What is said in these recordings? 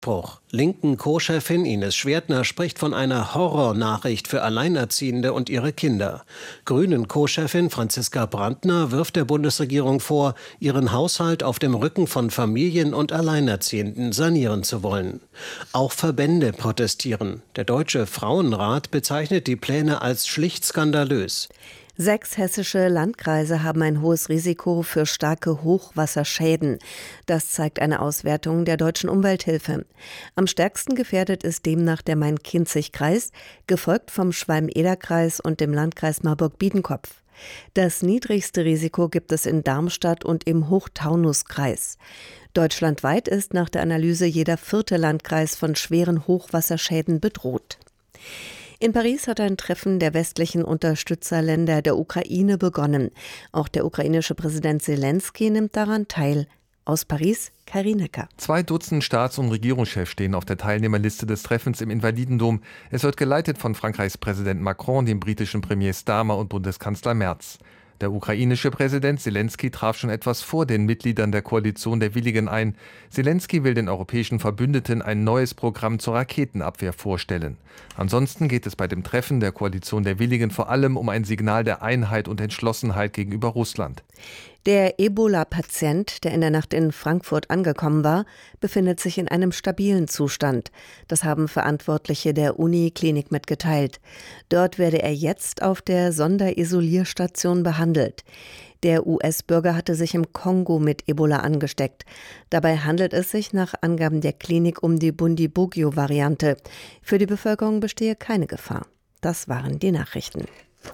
Linken Co-Chefin Ines Schwertner spricht von einer Horrornachricht für Alleinerziehende und ihre Kinder. Grünen Co-Chefin Franziska Brandner wirft der Bundesregierung vor, ihren Haushalt auf dem Rücken von Familien und Alleinerziehenden sanieren zu wollen. Auch Verbände protestieren. Der Deutsche Frauenrat bezeichnet die Pläne als schlicht skandalös. 6 hessische Landkreise haben ein hohes Risiko für starke Hochwasserschäden. Das zeigt eine Auswertung der Deutschen Umwelthilfe. Am stärksten gefährdet ist demnach der Main-Kinzig-Kreis, gefolgt vom Schwalm-Eder-Kreis und dem Landkreis Marburg-Biedenkopf. Das niedrigste Risiko gibt es in Darmstadt und im Hochtaunuskreis. Deutschlandweit ist nach der Analyse jeder 4. Landkreis von schweren Hochwasserschäden bedroht. In Paris hat ein Treffen der westlichen Unterstützerländer der Ukraine begonnen. Auch der ukrainische Präsident Selenskyj nimmt daran teil. Aus Paris, Karin Hecker. 2 Dutzend Staats- und Regierungschefs stehen auf der Teilnehmerliste des Treffens im Invalidendom. Es wird geleitet von Frankreichs Präsident Macron, dem britischen Premier Starmer und Bundeskanzler Merz. Der ukrainische Präsident Selenskyj traf schon etwas vor den Mitgliedern der Koalition der Willigen ein. Selenskyj will den europäischen Verbündeten ein neues Programm zur Raketenabwehr vorstellen. Ansonsten geht es bei dem Treffen der Koalition der Willigen vor allem um ein Signal der Einheit und Entschlossenheit gegenüber Russland. Der Ebola-Patient, der in der Nacht in Frankfurt angekommen war, befindet sich in einem stabilen Zustand. Das haben Verantwortliche der Uniklinik mitgeteilt. Dort werde er jetzt auf der Sonderisolierstation behandelt. Der US-Bürger hatte sich im Kongo mit Ebola angesteckt. Dabei handelt es sich nach Angaben der Klinik um die Bundibugyo-Variante. Für die Bevölkerung bestehe keine Gefahr. Das waren die Nachrichten.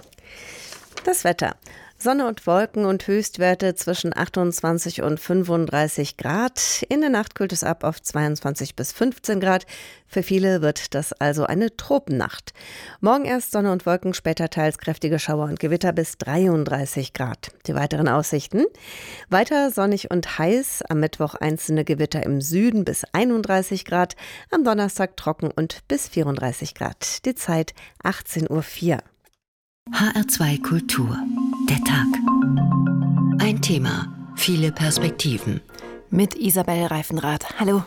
Das Wetter. Sonne und Wolken und Höchstwerte zwischen 28 und 35 Grad. In der Nacht kühlt es ab auf 22 bis 15 Grad. Für viele wird das also eine Tropennacht. Morgen erst Sonne und Wolken, später teils kräftige Schauer und Gewitter bis 33 Grad. Die weiteren Aussichten: weiter sonnig und heiß, am Mittwoch einzelne Gewitter im Süden bis 31 Grad, am Donnerstag trocken und bis 34 Grad. Die Zeit 18:04 Uhr. HR2 Kultur. Der Tag. Ein Thema, viele Perspektiven. Mit Isabel Reifenrath. Hallo.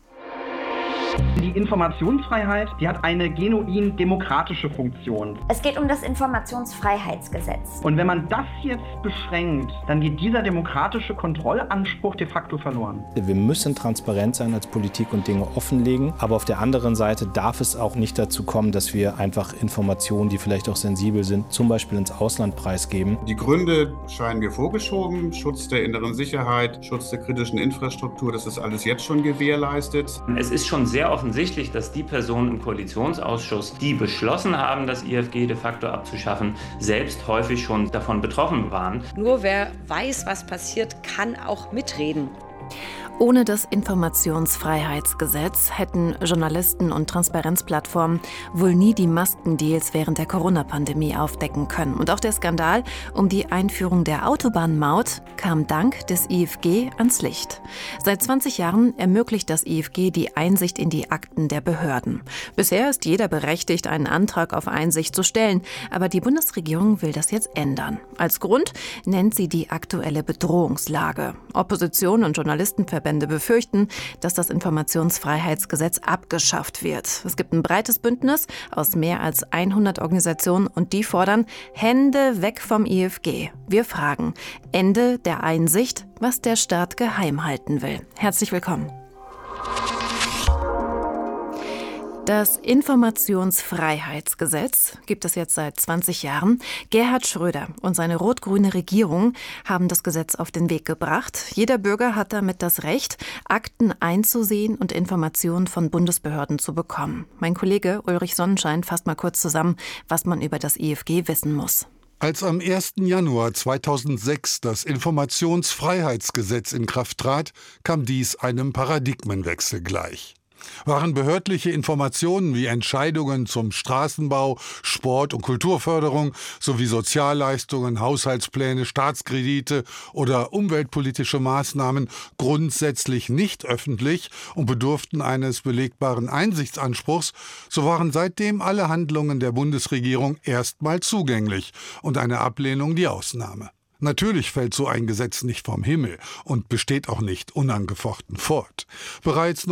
Die Informationsfreiheit, die hat eine genuin demokratische Funktion. Es geht um das Informationsfreiheitsgesetz. Und wenn man das jetzt beschränkt, dann geht dieser demokratische Kontrollanspruch de facto verloren. Wir müssen transparent sein als Politik und Dinge offenlegen. Aber auf der anderen Seite darf es auch nicht dazu kommen, dass wir einfach Informationen, die vielleicht auch sensibel sind, zum Beispiel ins Ausland preisgeben. Die Gründe scheinen mir vorgeschoben. Schutz der inneren Sicherheit, Schutz der kritischen Infrastruktur, das ist alles jetzt schon gewährleistet. Es ist schon sehr offensichtlich, dass die Personen im Koalitionsausschuss, die beschlossen haben, das IFG de facto abzuschaffen, selbst häufig schon davon betroffen waren. Nur wer weiß, was passiert, kann auch mitreden. Ohne das Informationsfreiheitsgesetz hätten Journalisten und Transparenzplattformen wohl nie die Maskendeals während der Corona-Pandemie aufdecken können. Und auch der Skandal um die Einführung der Autobahnmaut kam dank des IFG ans Licht. Seit 20 Jahren ermöglicht das IFG die Einsicht in die Akten der Behörden. Bisher ist jeder berechtigt, einen Antrag auf Einsicht zu stellen. Aber die Bundesregierung will das jetzt ändern. Als Grund nennt sie die aktuelle Bedrohungslage. Opposition und Journalistenverbände befürchten, dass das Informationsfreiheitsgesetz abgeschafft wird. Es gibt ein breites Bündnis aus mehr als 100 Organisationen und die fordern Hände weg vom IFG. Wir fragen, Ende der Einsicht, was der Staat geheim halten will. Herzlich willkommen. Das Informationsfreiheitsgesetz gibt es jetzt seit 20 Jahren. Gerhard Schröder und seine rot-grüne Regierung haben das Gesetz auf den Weg gebracht. Jeder Bürger hat damit das Recht, Akten einzusehen und Informationen von Bundesbehörden zu bekommen. Mein Kollege Ulrich Sonnenschein fasst mal kurz zusammen, was man über das IFG wissen muss. Als am 1. Januar 2006 das Informationsfreiheitsgesetz in Kraft trat, kam dies einem Paradigmenwechsel gleich. Waren behördliche Informationen wie Entscheidungen zum Straßenbau, Sport- und Kulturförderung sowie Sozialleistungen, Haushaltspläne, Staatskredite oder umweltpolitische Maßnahmen grundsätzlich nicht öffentlich und bedurften eines belegbaren Einsichtsanspruchs, so waren seitdem alle Handlungen der Bundesregierung erstmal zugänglich und eine Ablehnung die Ausnahme. Natürlich fällt so ein Gesetz nicht vom Himmel und besteht auch nicht unangefochten fort. Bereits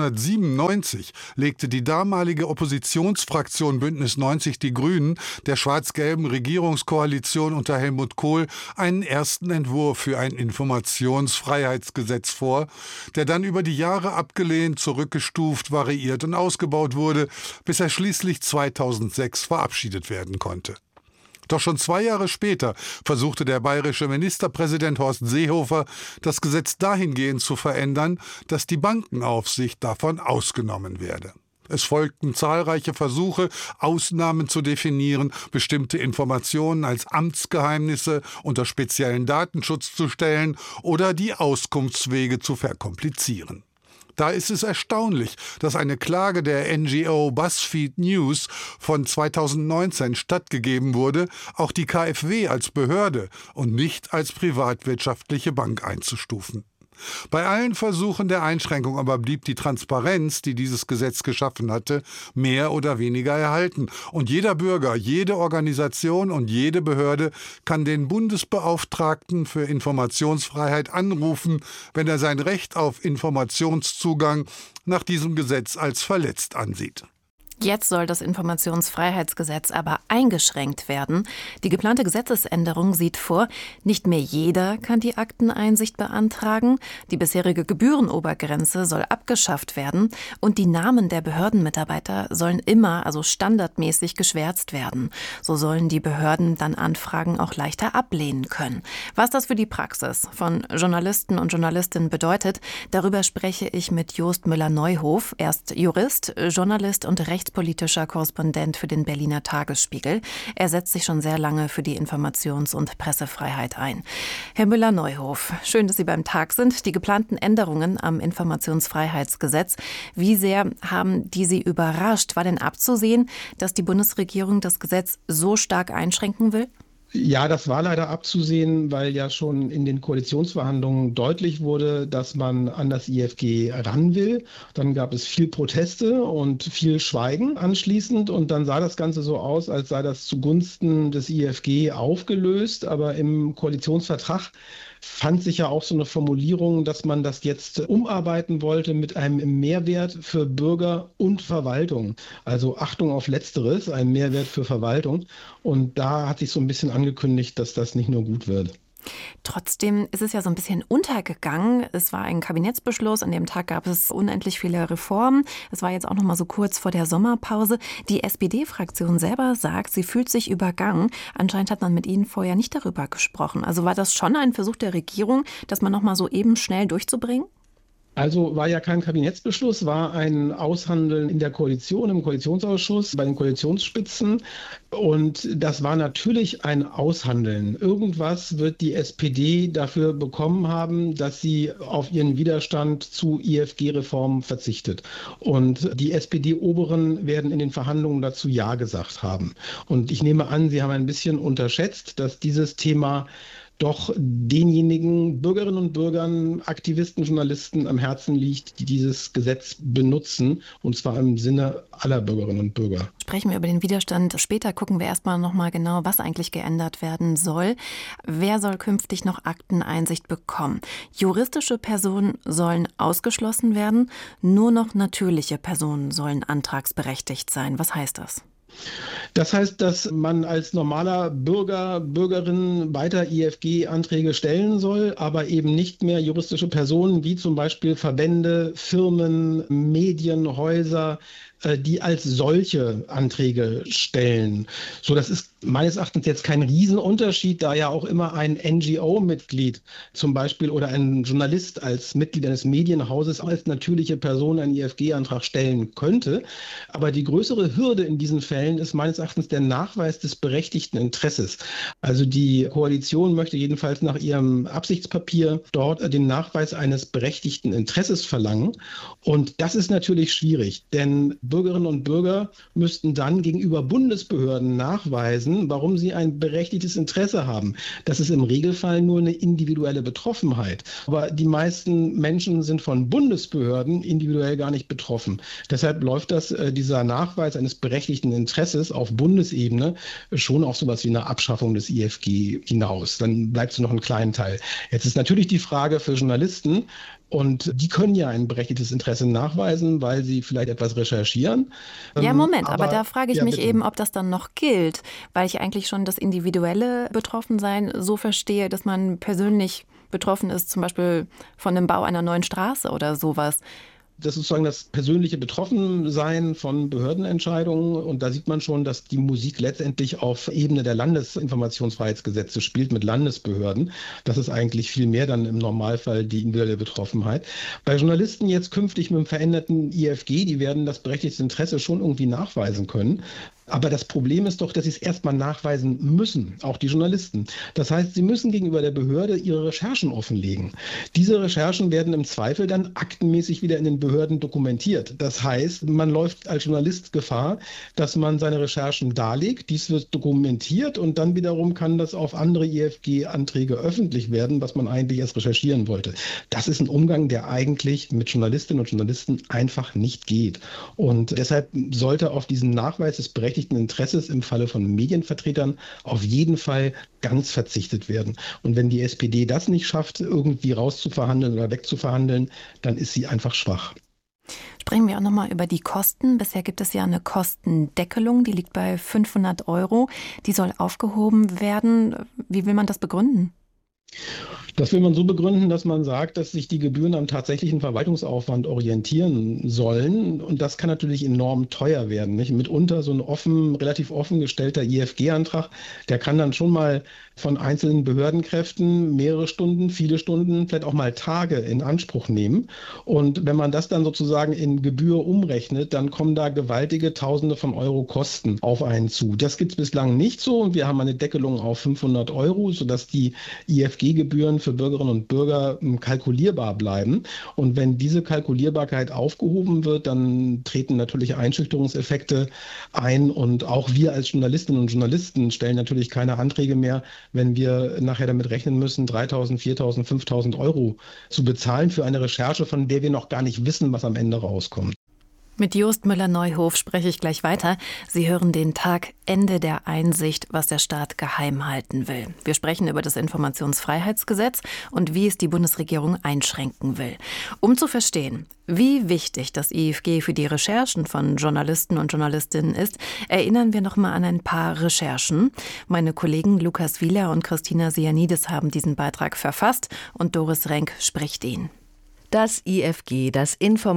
1997 legte die damalige Oppositionsfraktion Bündnis 90 Die Grünen der schwarz-gelben Regierungskoalition unter Helmut Kohl einen ersten Entwurf für ein Informationsfreiheitsgesetz vor, der dann über die Jahre abgelehnt, zurückgestuft, variiert und ausgebaut wurde, bis er schließlich 2006 verabschiedet werden konnte. Doch schon 2 Jahre später versuchte der bayerische Ministerpräsident Horst Seehofer, das Gesetz dahingehend zu verändern, dass die Bankenaufsicht davon ausgenommen werde. Es folgten zahlreiche Versuche, Ausnahmen zu definieren, bestimmte Informationen als Amtsgeheimnisse unter speziellen Datenschutz zu stellen oder die Auskunftswege zu verkomplizieren. Da ist es erstaunlich, dass eine Klage der NGO BuzzFeed News von 2019 stattgegeben wurde, auch die KfW als Behörde und nicht als privatwirtschaftliche Bank einzustufen. Bei allen Versuchen der Einschränkung aber blieb die Transparenz, die dieses Gesetz geschaffen hatte, mehr oder weniger erhalten. Und jeder Bürger, jede Organisation und jede Behörde kann den Bundesbeauftragten für Informationsfreiheit anrufen, wenn er sein Recht auf Informationszugang nach diesem Gesetz als verletzt ansieht. Jetzt soll das Informationsfreiheitsgesetz aber eingeschränkt werden. Die geplante Gesetzesänderung sieht vor, nicht mehr jeder kann die Akteneinsicht beantragen, die bisherige Gebührenobergrenze soll abgeschafft werden und die Namen der Behördenmitarbeiter sollen immer, also standardmäßig, geschwärzt werden. So sollen die Behörden dann Anfragen auch leichter ablehnen können. Was das für die Praxis von Journalisten und Journalistinnen bedeutet, darüber spreche ich mit Jost Müller-Neuhof. Er ist Jurist, Journalist und rechtspolitischer Korrespondent für den Berliner Tagesspiegel. Er setzt sich schon sehr lange für die Informations- und Pressefreiheit ein. Herr Müller-Neuhof, schön, dass Sie beim Tag sind. Die geplanten Änderungen am Informationsfreiheitsgesetz, wie sehr haben die Sie überrascht? War denn abzusehen, dass die Bundesregierung das Gesetz so stark einschränken will? Ja, das war leider abzusehen, weil ja schon in den Koalitionsverhandlungen deutlich wurde, dass man an das IFG ran will. Dann gab es viel Proteste und viel Schweigen anschließend und dann sah das Ganze so aus, als sei das zugunsten des IFG aufgelöst. Aber im Koalitionsvertrag fand sich ja auch so eine Formulierung, dass man das jetzt umarbeiten wollte mit einem Mehrwert für Bürger und Verwaltung. Also Achtung auf Letzteres, ein Mehrwert für Verwaltung. Und da hat sich so ein bisschen angekündigt, dass das nicht nur gut wird. Trotzdem ist es ja so ein bisschen untergegangen. Es war ein Kabinettsbeschluss. An dem Tag gab es unendlich viele Reformen. Es war jetzt auch noch mal so kurz vor der Sommerpause. Die SPD-Fraktion selber sagt, sie fühlt sich übergangen. Anscheinend hat man mit Ihnen vorher nicht darüber gesprochen. Also war das schon ein Versuch der Regierung, das mal noch mal so eben schnell durchzubringen? Also war ja kein Kabinettsbeschluss, war ein Aushandeln in der Koalition, im Koalitionsausschuss, bei den Koalitionsspitzen. Und das war natürlich ein Aushandeln. Irgendwas wird die SPD dafür bekommen haben, dass sie auf ihren Widerstand zu IFG-Reformen verzichtet. Und die SPD-Oberen werden in den Verhandlungen dazu Ja gesagt haben. Und ich nehme an, Sie haben ein bisschen unterschätzt, dass dieses Thema doch denjenigen Bürgerinnen und Bürgern, Aktivisten, Journalisten am Herzen liegt, die dieses Gesetz benutzen, und zwar im Sinne aller Bürgerinnen und Bürger. Sprechen wir über den Widerstand später. Gucken wir erstmal noch mal genau, was eigentlich geändert werden soll. Wer soll künftig noch Akteneinsicht bekommen? Juristische Personen sollen ausgeschlossen werden. Nur noch natürliche Personen sollen antragsberechtigt sein. Was heißt das? Das heißt, dass man als normaler Bürger, Bürgerin weiter IFG-Anträge stellen soll, aber eben nicht mehr juristische Personen wie zum Beispiel Verbände, Firmen, Medien, Häuser, die als solche Anträge stellen. So, das ist meines Erachtens jetzt kein Riesenunterschied, da ja auch immer ein NGO-Mitglied zum Beispiel oder ein Journalist als Mitglied eines Medienhauses als natürliche Person einen IFG-Antrag stellen könnte. Aber die größere Hürde in diesen Fällen ist meines Erachtens der Nachweis des berechtigten Interesses. Also die Koalition möchte jedenfalls nach ihrem Absichtspapier dort den Nachweis eines berechtigten Interesses verlangen. Und das ist natürlich schwierig, denn Bürgerinnen und Bürger müssten dann gegenüber Bundesbehörden nachweisen, nachweisen, warum sie ein berechtigtes Interesse haben. Das ist im Regelfall nur eine individuelle Betroffenheit. Aber die meisten Menschen sind von Bundesbehörden individuell gar nicht betroffen. Deshalb läuft dieser Nachweis eines berechtigten Interesses auf Bundesebene schon auf sowas wie eine Abschaffung des IFG hinaus. Dann bleibt es noch einen kleinen Teil. Jetzt ist natürlich die Frage für Journalisten, und die können ja ein berechtigtes Interesse nachweisen, weil sie vielleicht etwas recherchieren. Ja, Moment, aber da frage ich mich eben, ob das dann noch gilt, weil ich eigentlich schon das individuelle Betroffensein so verstehe, dass man persönlich betroffen ist, zum Beispiel von dem Bau einer neuen Straße oder sowas. Das ist sozusagen das persönliche Betroffensein von Behördenentscheidungen. Und da sieht man schon, dass die Musik letztendlich auf Ebene der Landesinformationsfreiheitsgesetze spielt mit Landesbehörden. Das ist eigentlich viel mehr dann im Normalfall die individuelle Betroffenheit. Bei Journalisten jetzt künftig mit dem veränderten IFG, die werden das berechtigte Interesse schon irgendwie nachweisen können. Aber das Problem ist doch, dass sie es erstmal nachweisen müssen, auch die Journalisten. Das heißt, sie müssen gegenüber der Behörde ihre Recherchen offenlegen. Diese Recherchen werden im Zweifel dann aktenmäßig wieder in den Behörden dokumentiert. Das heißt, man läuft als Journalist Gefahr, dass man seine Recherchen darlegt. Dies wird dokumentiert und dann wiederum kann das auf andere IFG-Anträge öffentlich werden, was man eigentlich erst recherchieren wollte. Das ist ein Umgang, der eigentlich mit Journalistinnen und Journalisten einfach nicht geht. Und deshalb sollte auf diesen Nachweis des berechtigten Interesses im Falle von Medienvertretern auf jeden Fall ganz verzichtet werden. Und wenn die SPD das nicht schafft, irgendwie rauszuverhandeln oder wegzuverhandeln, dann ist sie einfach schwach. Sprechen wir auch nochmal über die Kosten. Bisher gibt es ja eine Kostendeckelung, die liegt bei 500 €. Die soll aufgehoben werden. Wie will man das begründen? Das will man so begründen, dass man sagt, dass sich die Gebühren am tatsächlichen Verwaltungsaufwand orientieren sollen. Und das kann natürlich enorm teuer werden. Nicht? Mitunter so ein relativ offen gestellter IFG-Antrag, der kann dann schon mal von einzelnen Behördenkräften mehrere Stunden, viele Stunden, vielleicht auch mal Tage in Anspruch nehmen. Und wenn man das dann sozusagen in Gebühr umrechnet, dann kommen da gewaltige Tausende von Euro Kosten auf einen zu. Das gibt es bislang nicht so und wir haben eine Deckelung auf 500 €, sodass die IFG-Gebühren für Bürgerinnen und Bürger kalkulierbar bleiben. Und wenn diese Kalkulierbarkeit aufgehoben wird, dann treten natürlich Einschüchterungseffekte ein und auch wir als Journalistinnen und Journalisten stellen natürlich keine Anträge mehr, wenn wir nachher damit rechnen müssen, 3.000, 4.000, 5.000 € zu bezahlen für eine Recherche, von der wir noch gar nicht wissen, was am Ende rauskommt. Mit Jost Müller-Neuhof spreche ich gleich weiter. Sie hören den Tag Ende der Einsicht, was der Staat geheim halten will. Wir sprechen über das Informationsfreiheitsgesetz und wie es die Bundesregierung einschränken will. Um zu verstehen, wie wichtig das IFG für die Recherchen von Journalisten und Journalistinnen ist, erinnern wir noch mal an ein paar Recherchen. Meine Kollegen Lukas Wieler und Christina Sianides haben diesen Beitrag verfasst und Doris Renk spricht ihn. Das IFG, das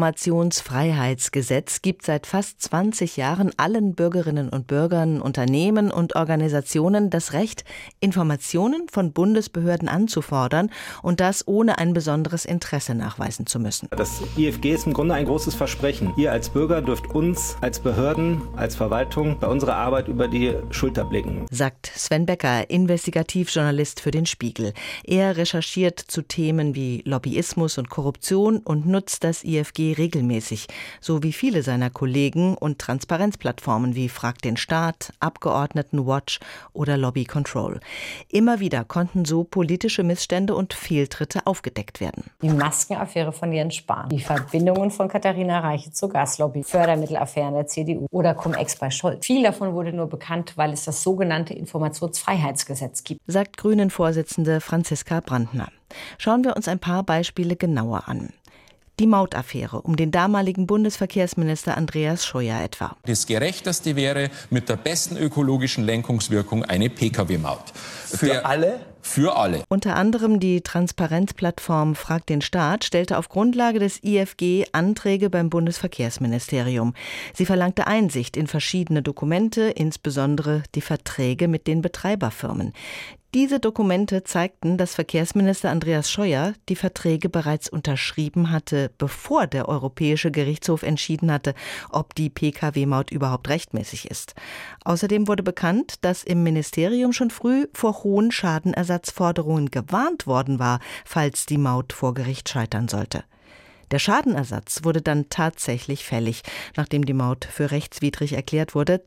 Informationsfreiheitsgesetz, gibt seit fast 20 Jahren allen Bürgerinnen und Bürgern, Unternehmen und Organisationen das Recht, Informationen von Bundesbehörden anzufordern und das ohne ein besonderes Interesse nachweisen zu müssen. Das IFG ist im Grunde ein großes Versprechen. Ihr als Bürger dürft uns als Behörden, als Verwaltung bei unserer Arbeit über die Schulter blicken, sagt Sven Becker, Investigativjournalist für den Spiegel. Er recherchiert zu Themen wie Lobbyismus und Korruption und nutzt das IFG regelmäßig, so wie viele seiner Kollegen und Transparenzplattformen wie Frag den Staat, Abgeordnetenwatch oder Lobby Control. Immer wieder konnten so politische Missstände und Fehltritte aufgedeckt werden. Die Maskenaffäre von Jens Spahn, die Verbindungen von Katharina Reiche zur Gaslobby, Fördermittelaffären der CDU oder Cum-Ex bei Scholz. Viel davon wurde nur bekannt, weil es das sogenannte Informationsfreiheitsgesetz gibt, sagt Grünen-Vorsitzende Franziska Brandner. Schauen wir uns ein paar Beispiele genauer an. Die Mautaffäre um den damaligen Bundesverkehrsminister Andreas Scheuer etwa. Das Gerechteste wäre mit der besten ökologischen Lenkungswirkung eine Pkw-Maut. Für alle? Für alle. Unter anderem die Transparenzplattform Frag den Staat stellte auf Grundlage des IFG Anträge beim Bundesverkehrsministerium. Sie verlangte Einsicht in verschiedene Dokumente, insbesondere die Verträge mit den Betreiberfirmen. Diese Dokumente zeigten, dass Verkehrsminister Andreas Scheuer die Verträge bereits unterschrieben hatte, bevor der Europäische Gerichtshof entschieden hatte, ob die Pkw-Maut überhaupt rechtmäßig ist. Außerdem wurde bekannt, dass im Ministerium schon früh vor hohen Schadenersatzforderungen gewarnt worden war, falls die Maut vor Gericht scheitern sollte. Der Schadenersatz wurde dann tatsächlich fällig, nachdem die Maut für rechtswidrig erklärt wurde.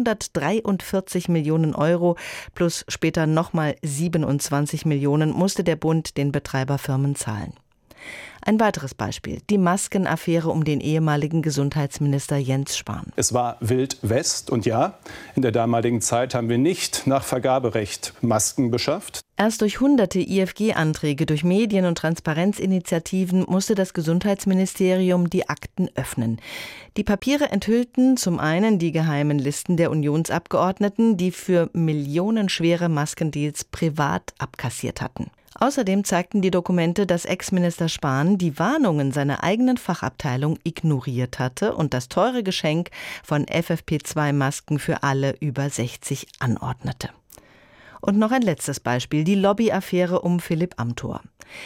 243 Millionen Euro plus später nochmal 27 Millionen musste der Bund den Betreiberfirmen zahlen. Ein weiteres Beispiel, die Maskenaffäre um den ehemaligen Gesundheitsminister Jens Spahn. Es war Wild West und ja, in der damaligen Zeit haben wir nicht nach Vergaberecht Masken beschafft. Erst durch hunderte IFG-Anträge, durch Medien- und Transparenzinitiativen musste das Gesundheitsministerium die Akten öffnen. Die Papiere enthüllten zum einen die geheimen Listen der Unionsabgeordneten, die für millionenschwere Maskendeals privat abkassiert hatten. Außerdem zeigten die Dokumente, dass Ex-Minister Spahn die Warnungen seiner eigenen Fachabteilung ignoriert hatte und das teure Geschenk von FFP2-Masken für alle über 60 anordnete. Und noch ein letztes Beispiel, die Lobbyaffäre um Philipp Amthor.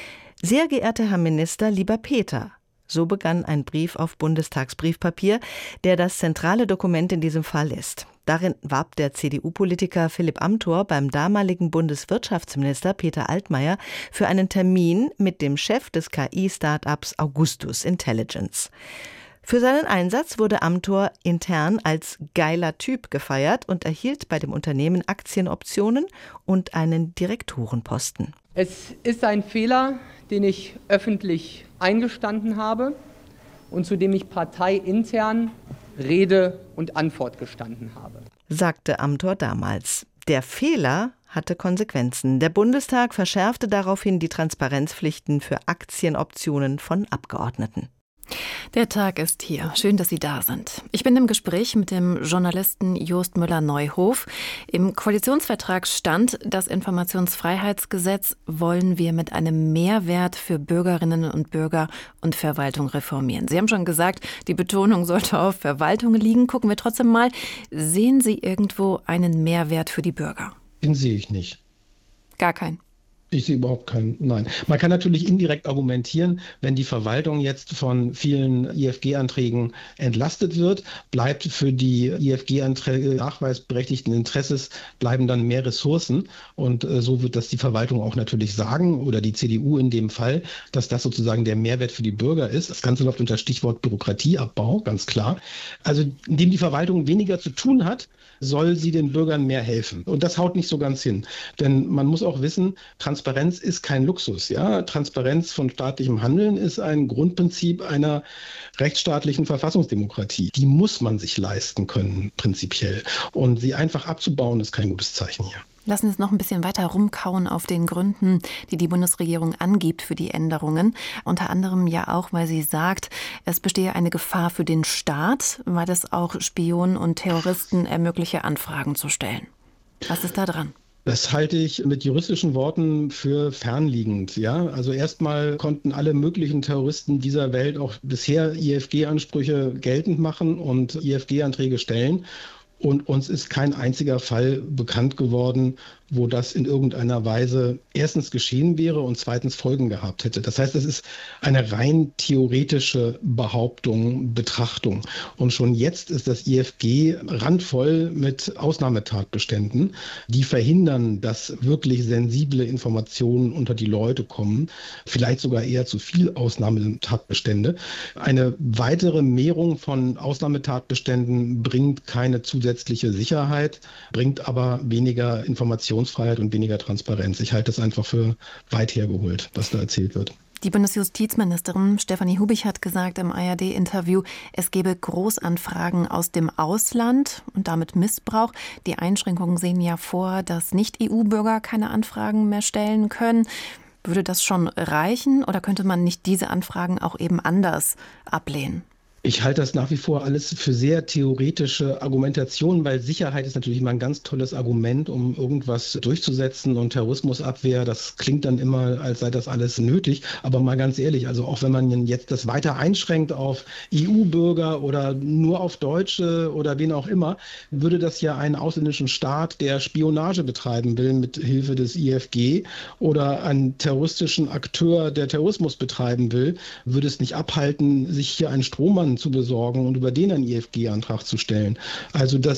Sehr geehrter Herr Minister, lieber Peter, so begann ein Brief auf Bundestagsbriefpapier, der das zentrale Dokument in diesem Fall ist. Darin warb der CDU-Politiker Philipp Amthor beim damaligen Bundeswirtschaftsminister Peter Altmaier für einen Termin mit dem Chef des KI-Startups Augustus Intelligence. Für seinen Einsatz wurde Amthor intern als geiler Typ gefeiert und erhielt bei dem Unternehmen Aktienoptionen und einen Direktorenposten. Es ist ein Fehler, den ich öffentlich eingestanden habe und zu dem ich parteiintern Rede und Antwort gestanden habe, sagte Amthor damals. Der Fehler hatte Konsequenzen. Der Bundestag verschärfte daraufhin die Transparenzpflichten für Aktienoptionen von Abgeordneten. Der Tag ist hier. Schön, dass Sie da sind. Ich bin im Gespräch mit dem Journalisten Jost Müller-Neuhof. Im Koalitionsvertrag stand, das Informationsfreiheitsgesetz wollen wir mit einem Mehrwert für Bürgerinnen und Bürger und Verwaltung reformieren. Sie haben schon gesagt, die Betonung sollte auf Verwaltung liegen. Gucken wir trotzdem mal. Sehen Sie irgendwo einen Mehrwert für die Bürger? Den sehe ich nicht. Gar keinen. Ich sehe überhaupt keinen, nein. Man kann natürlich indirekt argumentieren, wenn die Verwaltung jetzt von vielen IFG-Anträgen entlastet wird, bleibt für die IFG-Anträge nachweisberechtigten Interesses, bleiben dann mehr Ressourcen. Und so wird das die Verwaltung auch natürlich sagen, oder die CDU in dem Fall, dass das sozusagen der Mehrwert für die Bürger ist. Das Ganze läuft unter Stichwort Bürokratieabbau, ganz klar. Also indem die Verwaltung weniger zu tun hat, soll sie den Bürgern mehr helfen. Und das haut nicht so ganz hin. Denn man muss auch wissen, Transparenz ist kein Luxus. Ja? Transparenz von staatlichem Handeln ist ein Grundprinzip einer rechtsstaatlichen Verfassungsdemokratie. Die muss man sich leisten können, prinzipiell. Und sie einfach abzubauen, ist kein gutes Zeichen hier. Lassen Sie uns noch ein bisschen weiter rumkauen auf den Gründen, die die Bundesregierung angibt für die Änderungen. Unter anderem ja auch, weil sie sagt, es bestehe eine Gefahr für den Staat, weil es auch Spionen und Terroristen ermögliche, Anfragen zu stellen. Was ist da dran? Das halte ich mit juristischen Worten für fernliegend. Ja? Also erstmal konnten alle möglichen Terroristen dieser Welt auch bisher IFG-Ansprüche geltend machen und IFG-Anträge stellen. Und uns ist kein einziger Fall bekannt geworden, wo das in irgendeiner Weise erstens geschehen wäre und zweitens Folgen gehabt hätte. Das heißt, es ist eine rein theoretische Behauptung, Betrachtung. Und schon jetzt ist das IFG randvoll mit Ausnahmetatbeständen, die verhindern, dass wirklich sensible Informationen unter die Leute kommen. Vielleicht sogar eher zu viel Ausnahmetatbestände. Eine weitere Mehrung von Ausnahmetatbeständen bringt keine zusätzliche Sicherheit, bringt aber weniger Informationsfreiheit und weniger Transparenz. Ich halte das einfach für weit hergeholt, was da erzählt wird. Die Bundesjustizministerin Stefanie Hubich hat gesagt im ARD-Interview, es gebe Großanfragen aus dem Ausland und damit Missbrauch. Die Einschränkungen sehen ja vor, dass Nicht-EU-Bürger keine Anfragen mehr stellen können. Würde das schon reichen oder könnte man nicht diese Anfragen auch eben anders ablehnen? Ich halte das nach wie vor alles für sehr theoretische Argumentation, weil Sicherheit ist natürlich immer ein ganz tolles Argument, um irgendwas durchzusetzen, und Terrorismusabwehr, das klingt dann immer, als sei das alles nötig. Aber mal ganz ehrlich, also auch wenn man jetzt das weiter einschränkt auf EU-Bürger oder nur auf Deutsche oder wen auch immer, würde das ja einen ausländischen Staat, der Spionage betreiben will mit Hilfe des IFG, oder einen terroristischen Akteur, der Terrorismus betreiben will, würde es nicht abhalten, sich hier einen Strohmann zu besorgen und über den einen IFG-Antrag zu stellen. Also das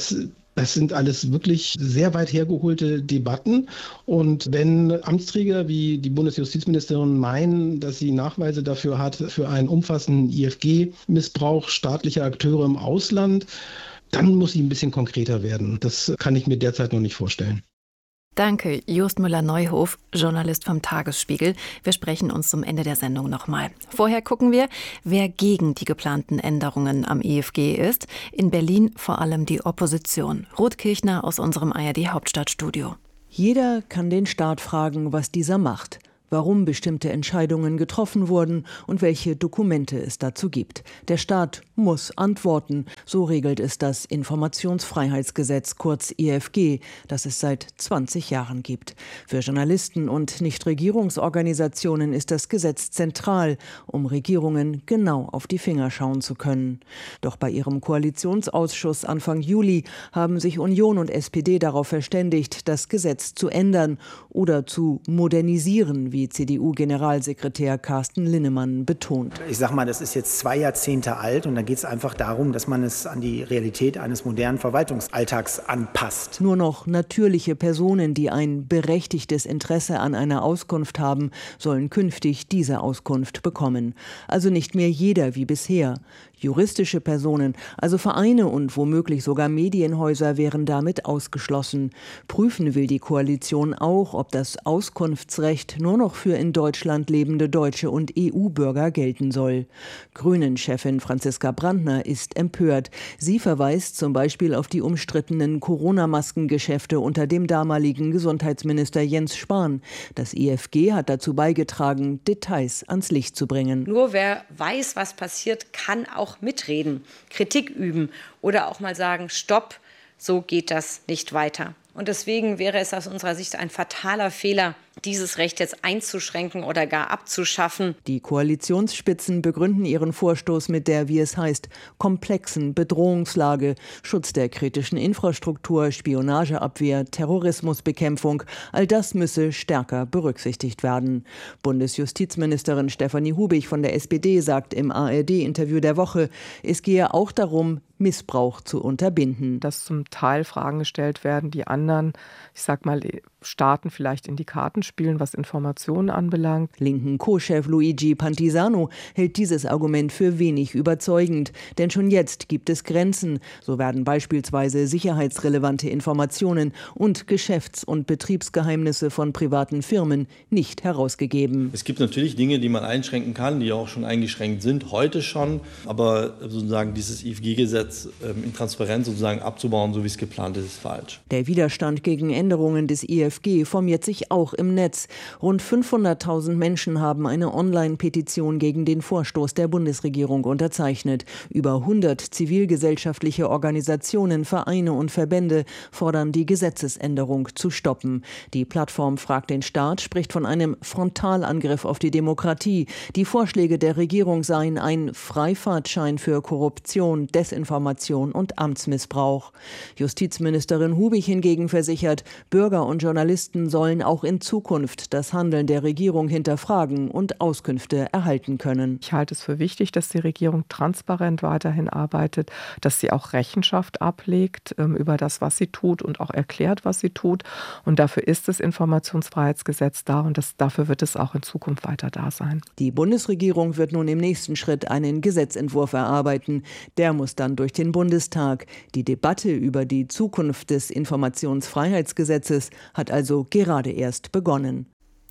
Das sind alles wirklich sehr weit hergeholte Debatten. Und wenn Amtsträger wie die Bundesjustizministerin meinen, dass sie Nachweise dafür hat, für einen umfassenden IFG-Missbrauch staatlicher Akteure im Ausland, dann muss sie ein bisschen konkreter werden. Das kann ich mir derzeit noch nicht vorstellen. Danke, Jost Müller-Neuhof, Journalist vom Tagesspiegel. Wir sprechen uns zum Ende der Sendung nochmal. Vorher gucken wir, wer gegen die geplanten Änderungen am IFG ist. In Berlin vor allem die Opposition. Ruth Kirchner aus unserem ARD-Hauptstadtstudio. Jeder kann den Staat fragen, was dieser macht, warum bestimmte Entscheidungen getroffen wurden und welche Dokumente es dazu gibt. Der Staat muss antworten, so regelt es das Informationsfreiheitsgesetz, kurz IFG, das es seit 20 Jahren gibt. Für Journalisten und Nichtregierungsorganisationen ist das Gesetz zentral, um Regierungen genau auf die Finger schauen zu können. Doch bei ihrem Koalitionsausschuss Anfang Juli haben sich Union und SPD darauf verständigt, das Gesetz zu ändern oder zu modernisieren, wie CDU-Generalsekretär Carsten Linnemann betont. Ich sag mal, das ist jetzt 2 Jahrzehnte alt und da geht es einfach darum, dass man es an die Realität eines modernen Verwaltungsalltags anpasst. Nur noch natürliche Personen, die ein berechtigtes Interesse an einer Auskunft haben, sollen künftig diese Auskunft bekommen. Also nicht mehr jeder wie bisher. Juristische Personen, also Vereine und womöglich sogar Medienhäuser, wären damit ausgeschlossen. Prüfen will die Koalition auch, ob das Auskunftsrecht nur noch für in Deutschland lebende Deutsche und EU-Bürger gelten soll. Grünen-Chefin Franziska Brandner ist empört. Sie verweist zum Beispiel auf die umstrittenen Corona-Maskengeschäfte unter dem damaligen Gesundheitsminister Jens Spahn. Das IFG hat dazu beigetragen, Details ans Licht zu bringen. Nur wer weiß, was passiert, kann auch mitreden, Kritik üben oder auch mal sagen, stopp, so geht das nicht weiter. Und deswegen wäre es aus unserer Sicht ein fataler Fehler, dieses Recht jetzt einzuschränken oder gar abzuschaffen. Die Koalitionsspitzen begründen ihren Vorstoß mit der, wie es heißt, komplexen Bedrohungslage, Schutz der kritischen Infrastruktur, Spionageabwehr, Terrorismusbekämpfung. All das müsse stärker berücksichtigt werden. Bundesjustizministerin Stefanie Hubig von der SPD sagt im ARD-Interview der Woche, es gehe auch darum, Missbrauch zu unterbinden. Dass zum Teil Fragen gestellt werden, die anderen, ich sag mal, Staaten vielleicht in die Karten spielen, was Informationen anbelangt. Linken Co-Chef Luigi Pantisano hält dieses Argument für wenig überzeugend. Denn schon jetzt gibt es Grenzen. So werden beispielsweise sicherheitsrelevante Informationen und Geschäfts- und Betriebsgeheimnisse von privaten Firmen nicht herausgegeben. Es gibt natürlich Dinge, die man einschränken kann, die auch schon eingeschränkt sind, heute schon. Aber sozusagen dieses IFG-Gesetz in Transparenz sozusagen abzubauen, so wie es geplant ist, ist falsch. Der Widerstand gegen Änderungen des IFG formiert sich auch im Netz. Rund 500.000 Menschen haben eine Online-Petition gegen den Vorstoß der Bundesregierung unterzeichnet. Über 100 zivilgesellschaftliche Organisationen, Vereine und Verbände fordern, die Gesetzesänderung zu stoppen. Die Plattform Frag den Staat spricht von einem Frontalangriff auf die Demokratie. Die Vorschläge der Regierung seien ein Freifahrtschein für Korruption, Desinformation und Amtsmissbrauch. Justizministerin Hubig hingegen versichert, Bürger und Journalisten sollen auch in Zukunft das Handeln der Regierung hinterfragen und Auskünfte erhalten können. Ich halte es für wichtig, dass die Regierung transparent weiterhin arbeitet, dass sie auch Rechenschaft ablegt über das, was sie tut und auch erklärt, was sie tut. Und dafür ist das Informationsfreiheitsgesetz da und dafür wird es auch in Zukunft weiter da sein. Die Bundesregierung wird nun im nächsten Schritt einen Gesetzentwurf erarbeiten. Der muss dann durch den Bundestag. Die Debatte über die Zukunft des Informationsfreiheitsgesetzes hat also gerade erst begonnen.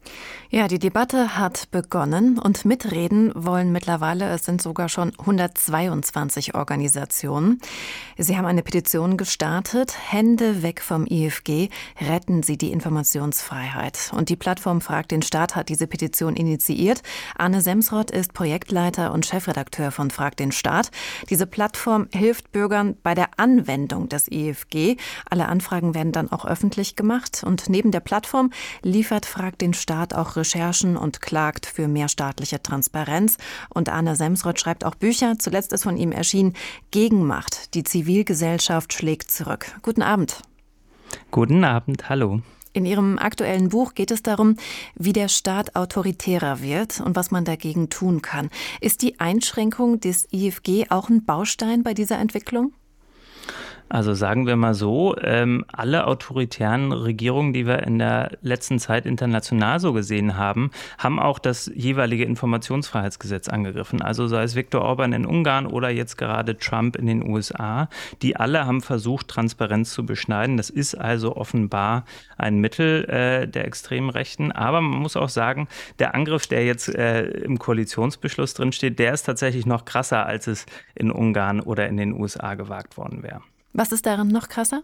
Ja, die Debatte hat begonnen und mitreden wollen mittlerweile, es sind sogar schon 122 Organisationen. Sie haben eine Petition gestartet, Hände weg vom IFG, retten Sie die Informationsfreiheit. Und die Plattform Frag den Staat hat diese Petition initiiert. Arne Semsrott ist Projektleiter und Chefredakteur von Frag den Staat. Diese Plattform hilft Bürgern bei der Anwendung des IFG. Alle Anfragen werden dann auch öffentlich gemacht. Und neben der Plattform liefert Frag den Staat auch Recherchen und klagt für mehr staatliche Transparenz. Und Arne Semsrott schreibt auch Bücher. Zuletzt ist von ihm erschienen Gegenmacht. Die Zivilgesellschaft schlägt zurück. Guten Abend. Guten Abend, hallo. In Ihrem aktuellen Buch geht es darum, wie der Staat autoritärer wird und was man dagegen tun kann. Ist die Einschränkung des IFG auch ein Baustein bei dieser Entwicklung? Also sagen wir mal so, alle autoritären Regierungen, die wir in der letzten Zeit international so gesehen haben, haben auch das jeweilige Informationsfreiheitsgesetz angegriffen. Also sei es Viktor Orban in Ungarn oder jetzt gerade Trump in den USA. Die alle haben versucht, Transparenz zu beschneiden. Das ist also offenbar ein Mittel der extremen Rechten. Aber man muss auch sagen, der Angriff, der jetzt im Koalitionsbeschluss drinsteht, der ist tatsächlich noch krasser, als es in Ungarn oder in den USA gewagt worden wäre. Was ist daran noch krasser?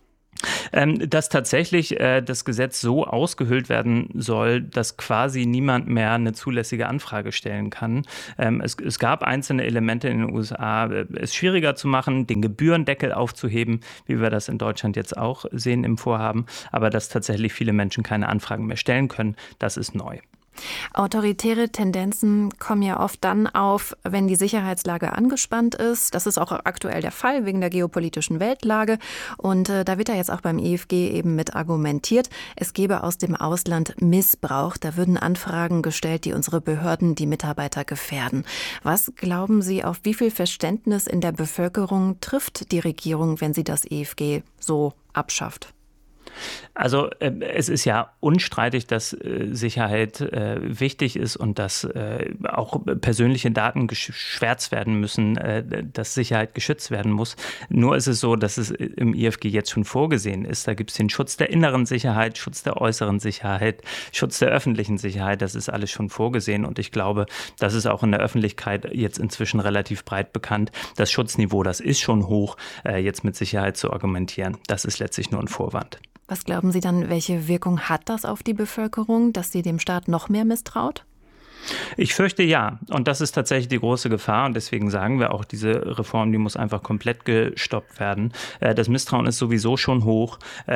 Dass tatsächlich das Gesetz so ausgehöhlt werden soll, dass quasi niemand mehr eine zulässige Anfrage stellen kann. Es gab einzelne Elemente in den USA, es schwieriger zu machen, den Gebührendeckel aufzuheben, wie wir das in Deutschland jetzt auch sehen im Vorhaben. Aber dass tatsächlich viele Menschen keine Anfragen mehr stellen können, das ist neu. Autoritäre Tendenzen kommen ja oft dann auf, wenn die Sicherheitslage angespannt ist. Das ist auch aktuell der Fall wegen der geopolitischen Weltlage. Und da wird ja jetzt auch beim IFG eben mit argumentiert, es gebe aus dem Ausland Missbrauch. Da würden Anfragen gestellt, die unsere Behörden, die Mitarbeiter gefährden. Was glauben Sie, auf wie viel Verständnis in der Bevölkerung trifft die Regierung, wenn sie das IFG so abschafft? Also es ist ja unstreitig, dass Sicherheit wichtig ist und dass auch persönliche Daten geschwärzt werden müssen, dass Sicherheit geschützt werden muss. Nur ist es so, dass es im IFG jetzt schon vorgesehen ist. Da gibt es den Schutz der inneren Sicherheit, Schutz der äußeren Sicherheit, Schutz der öffentlichen Sicherheit. Das ist alles schon vorgesehen und ich glaube, das ist auch in der Öffentlichkeit jetzt inzwischen relativ breit bekannt. Das Schutzniveau, das ist schon hoch, jetzt mit Sicherheit zu argumentieren. Das ist letztlich nur ein Vorwand. Was glauben Sie dann, welche Wirkung hat das auf die Bevölkerung, dass sie dem Staat noch mehr misstraut? Ich fürchte ja. Und das ist tatsächlich die große Gefahr. Und deswegen sagen wir auch, diese Reform, die muss einfach komplett gestoppt werden. Das Misstrauen ist sowieso schon hoch.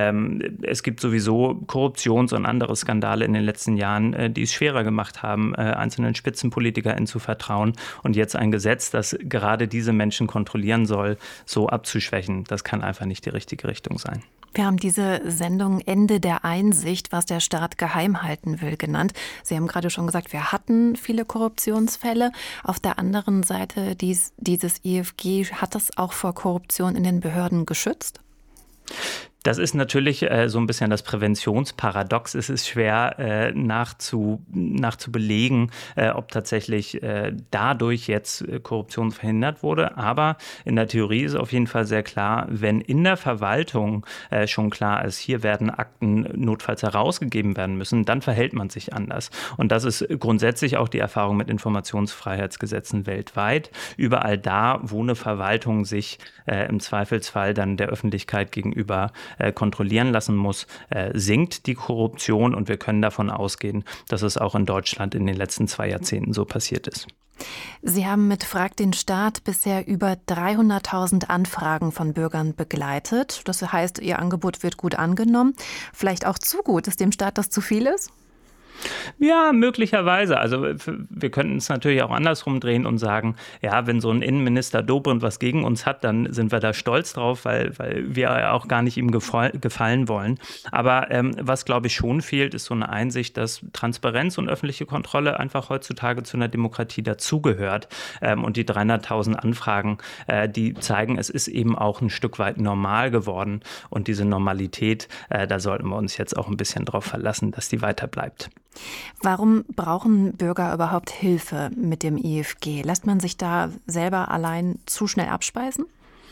Es gibt sowieso Korruptions- und andere Skandale in den letzten Jahren, die es schwerer gemacht haben, einzelnen SpitzenpolitikerInnen zu vertrauen. Und jetzt ein Gesetz, das gerade diese Menschen kontrollieren soll, so abzuschwächen, das kann einfach nicht die richtige Richtung sein. Wir haben diese Sendung Ende der Einsicht, was der Staat geheim halten will, genannt. Sie haben gerade schon gesagt, wir hatten viele Korruptionsfälle. Auf der anderen Seite dieses IFG, hat das auch vor Korruption in den Behörden geschützt? Das ist natürlich so ein bisschen das Präventionsparadox. Es ist schwer nachzubelegen, ob tatsächlich dadurch jetzt Korruption verhindert wurde. Aber in der Theorie ist auf jeden Fall sehr klar, wenn in der Verwaltung schon klar ist, hier werden Akten notfalls herausgegeben werden müssen, dann verhält man sich anders. Und das ist grundsätzlich auch die Erfahrung mit Informationsfreiheitsgesetzen weltweit. Überall da, wo eine Verwaltung sich im Zweifelsfall dann der Öffentlichkeit gegenüber kontrollieren lassen muss, sinkt die Korruption und wir können davon ausgehen, dass es auch in Deutschland in den letzten 2 Jahrzehnten so passiert ist. Sie haben mit Frag den Staat bisher über 300.000 Anfragen von Bürgern begleitet. Das heißt, Ihr Angebot wird gut angenommen. Vielleicht auch zu gut. Ist dem Staat das zu viel ist? Ja, möglicherweise. Also wir könnten es natürlich auch andersrum drehen und sagen, ja, wenn so ein Innenminister Dobrindt was gegen uns hat, dann sind wir da stolz drauf, weil wir auch gar nicht ihm gefallen wollen. Aber was, glaube ich, schon fehlt, ist so eine Einsicht, dass Transparenz und öffentliche Kontrolle einfach heutzutage zu einer Demokratie dazugehört. Und die 300.000 Anfragen, die zeigen, es ist eben auch ein Stück weit normal geworden. Und diese Normalität, da sollten wir uns jetzt auch ein bisschen drauf verlassen, dass die weiter bleibt. Warum brauchen Bürger überhaupt Hilfe mit dem IFG? Lässt man sich da selber allein zu schnell abspeisen?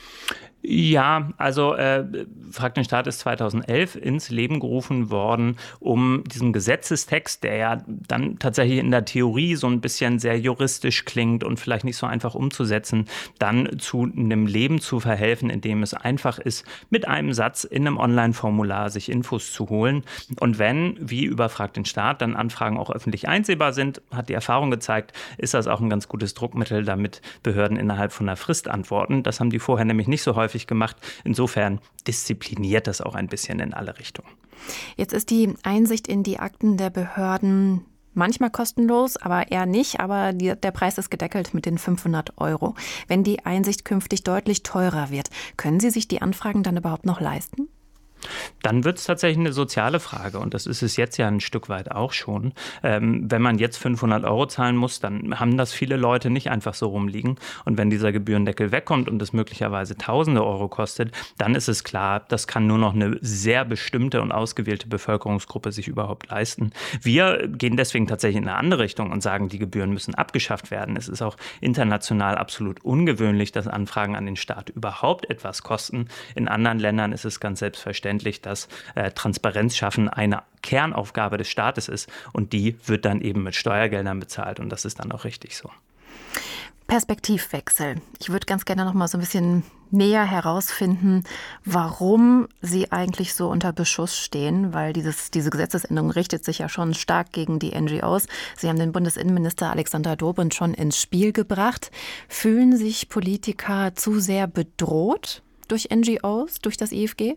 Ja, also Frag den Staat ist 2011 ins Leben gerufen worden, um diesen Gesetzestext, der ja dann tatsächlich in der Theorie so ein bisschen sehr juristisch klingt und vielleicht nicht so einfach umzusetzen, dann zu einem Leben zu verhelfen, in dem es einfach ist, mit einem Satz in einem Online-Formular sich Infos zu holen. Und wenn, wie über Frag den Staat, dann Anfragen auch öffentlich einsehbar sind, hat die Erfahrung gezeigt, ist das auch ein ganz gutes Druckmittel, damit Behörden innerhalb von einer Frist antworten. Das haben die vorher nämlich nicht so häufig gemacht. Insofern diszipliniert das auch ein bisschen in alle Richtungen. Jetzt ist die Einsicht in die Akten der Behörden manchmal kostenlos, aber eher nicht. Aber der Preis ist gedeckelt mit den 500 €. Wenn die Einsicht künftig deutlich teurer wird, können Sie sich die Anfragen dann überhaupt noch leisten? Dann wird es tatsächlich eine soziale Frage und das ist es jetzt ja ein Stück weit auch schon. Wenn man jetzt 500 € zahlen muss, dann haben das viele Leute nicht einfach so rumliegen. Und wenn dieser Gebührendeckel wegkommt und es möglicherweise Tausende Euro kostet, dann ist es klar, das kann nur noch eine sehr bestimmte und ausgewählte Bevölkerungsgruppe sich überhaupt leisten. Wir gehen deswegen tatsächlich in eine andere Richtung und sagen, die Gebühren müssen abgeschafft werden. Es ist auch international absolut ungewöhnlich, dass Anfragen an den Staat überhaupt etwas kosten. In anderen Ländern ist es ganz selbstverständlich, dass Transparenz schaffen eine Kernaufgabe des Staates ist und die wird dann eben mit Steuergeldern bezahlt und das ist dann auch richtig so. Perspektivwechsel. Ich würde ganz gerne noch mal so ein bisschen näher herausfinden, warum Sie eigentlich so unter Beschuss stehen, weil diese Gesetzesänderung richtet sich ja schon stark gegen die NGOs. Sie haben den Bundesinnenminister Alexander Dobrindt schon ins Spiel gebracht. Fühlen sich Politiker zu sehr bedroht durch NGOs, durch das IFG?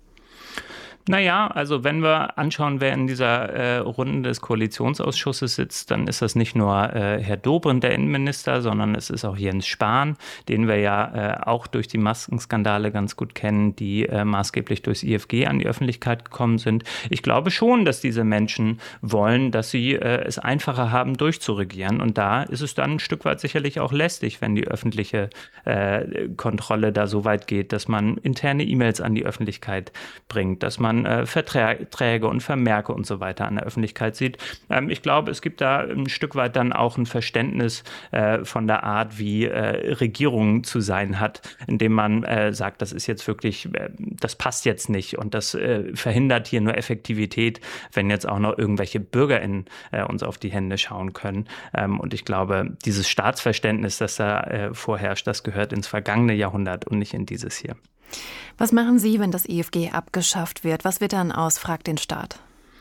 Naja, also wenn wir anschauen, wer in dieser Runde des Koalitionsausschusses sitzt, dann ist das nicht nur Herr Dobrindt, der Innenminister, sondern es ist auch Jens Spahn, den wir ja auch durch die Maskenskandale ganz gut kennen, die maßgeblich durchs IFG an die Öffentlichkeit gekommen sind. Ich glaube schon, dass diese Menschen wollen, dass sie es einfacher haben, durchzuregieren. Und da ist es dann ein Stück weit sicherlich auch lästig, wenn die öffentliche Kontrolle da so weit geht, dass man interne E-Mails an die Öffentlichkeit bringt, dass man Verträge und Vermerke und so weiter an der Öffentlichkeit sieht. Ich glaube, es gibt da ein Stück weit dann auch ein Verständnis von der Art, wie Regierung zu sein hat, indem man sagt, das ist jetzt wirklich, das passt jetzt nicht und das verhindert hier nur Effektivität, wenn jetzt auch noch irgendwelche BürgerInnen uns auf die Hände schauen können. Und ich glaube, dieses Staatsverständnis, das da vorherrscht, das gehört ins vergangene Jahrhundert und nicht in dieses hier. Was machen Sie, wenn das IFG abgeschafft wird? Was wird dann aus, fragt den Staat?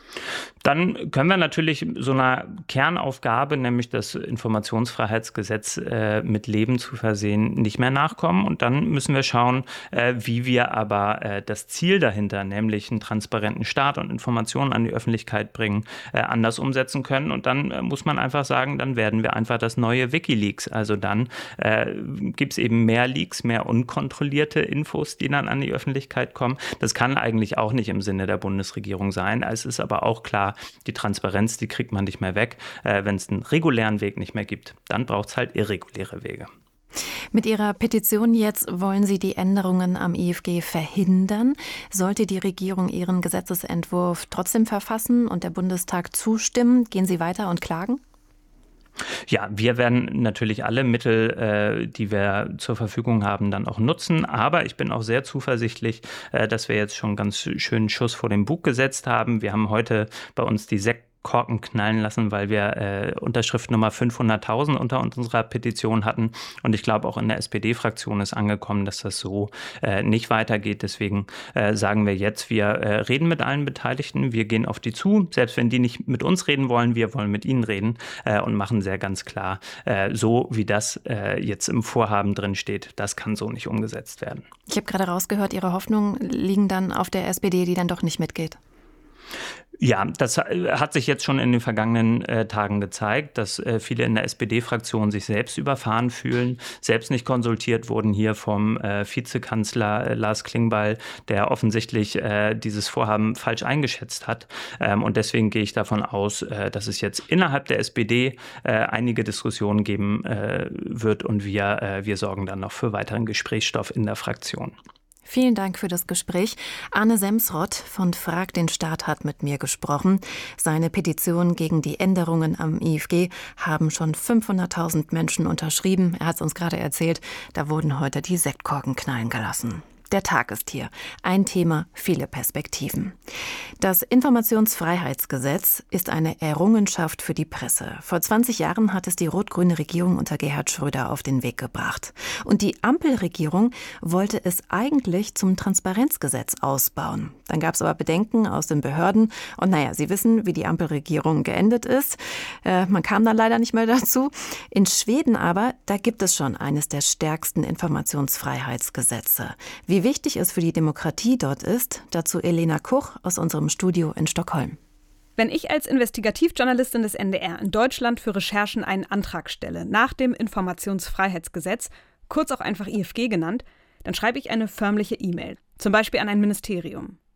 Dann können wir natürlich so einer Kernaufgabe, nämlich das Informationsfreiheitsgesetz mit Leben zu versehen, nicht mehr nachkommen. Und dann müssen wir schauen, wie wir aber das Ziel dahinter, nämlich einen transparenten Staat und Informationen an die Öffentlichkeit bringen, anders umsetzen können. Und dann muss man einfach sagen, dann werden wir einfach das neue WikiLeaks. Also dann gibt es eben mehr Leaks, mehr unkontrollierte Infos, die dann an die Öffentlichkeit kommen. Das kann eigentlich auch nicht im Sinne der Bundesregierung sein. Es ist aber auch klar, die Transparenz, die kriegt man nicht mehr weg. Wenn es einen regulären Weg nicht mehr gibt, dann braucht es halt irreguläre Wege. Mit Ihrer Petition jetzt wollen Sie die Änderungen am IFG verhindern. Sollte die Regierung ihren Gesetzesentwurf trotzdem verfassen und der Bundestag zustimmen, gehen Sie weiter und klagen? Ja, wir werden natürlich alle Mittel, die wir zur Verfügung haben, dann auch nutzen. Aber ich bin auch sehr zuversichtlich, dass wir jetzt schon ganz schönen Schuss vor den Bug gesetzt haben. Wir haben heute bei uns die Sektkorken knallen lassen, weil wir Unterschriftennummer 500.000 unter unserer Petition hatten. Und ich glaube, auch in der SPD-Fraktion ist angekommen, dass das so nicht weitergeht. Deswegen sagen wir jetzt, wir reden mit allen Beteiligten, wir gehen auf die zu. Selbst wenn die nicht mit uns reden wollen, wir wollen mit ihnen reden und machen sehr ganz klar, so wie das jetzt im Vorhaben drin steht, das kann so nicht umgesetzt werden. Ich habe gerade rausgehört, Ihre Hoffnungen liegen dann auf der SPD, die dann doch nicht mitgeht. Ja, das hat sich jetzt schon in den vergangenen Tagen gezeigt, dass viele in der SPD-Fraktion sich selbst überfahren fühlen, selbst nicht konsultiert wurden hier vom Vizekanzler Lars Klingbeil, der offensichtlich dieses Vorhaben falsch eingeschätzt hat. Und deswegen gehe ich davon aus, dass es jetzt innerhalb der SPD einige Diskussionen geben wird und wir sorgen dann noch für weiteren Gesprächsstoff in der Fraktion. Vielen Dank für das Gespräch. Arne Semsrott von Frag den Staat hat mit mir gesprochen. Seine Petition gegen die Änderungen am IFG haben schon 500.000 Menschen unterschrieben. Er hat es uns gerade erzählt, da wurden heute die Sektkorken knallen gelassen. Der Tag ist hier. Ein Thema, viele Perspektiven. Das Informationsfreiheitsgesetz ist eine Errungenschaft für die Presse. Vor 20 Jahren hat es die rot-grüne Regierung unter Gerhard Schröder auf den Weg gebracht. Und die Ampelregierung wollte es eigentlich zum Transparenzgesetz ausbauen. Dann gab es aber Bedenken aus den Behörden. Und naja, Sie wissen, wie die Ampelregierung geendet ist. Man kam dann leider nicht mehr dazu. In Schweden aber, da gibt es schon eines der stärksten Informationsfreiheitsgesetze. Wie wichtig es für die Demokratie dort ist, dazu Elena Kuch aus unserem Studio in Stockholm. Wenn ich als Investigativjournalistin des NDR in Deutschland für Recherchen einen Antrag stelle nach dem Informationsfreiheitsgesetz, kurz auch einfach IFG genannt, dann schreibe ich eine förmliche E-Mail, zum Beispiel an ein Ministerium.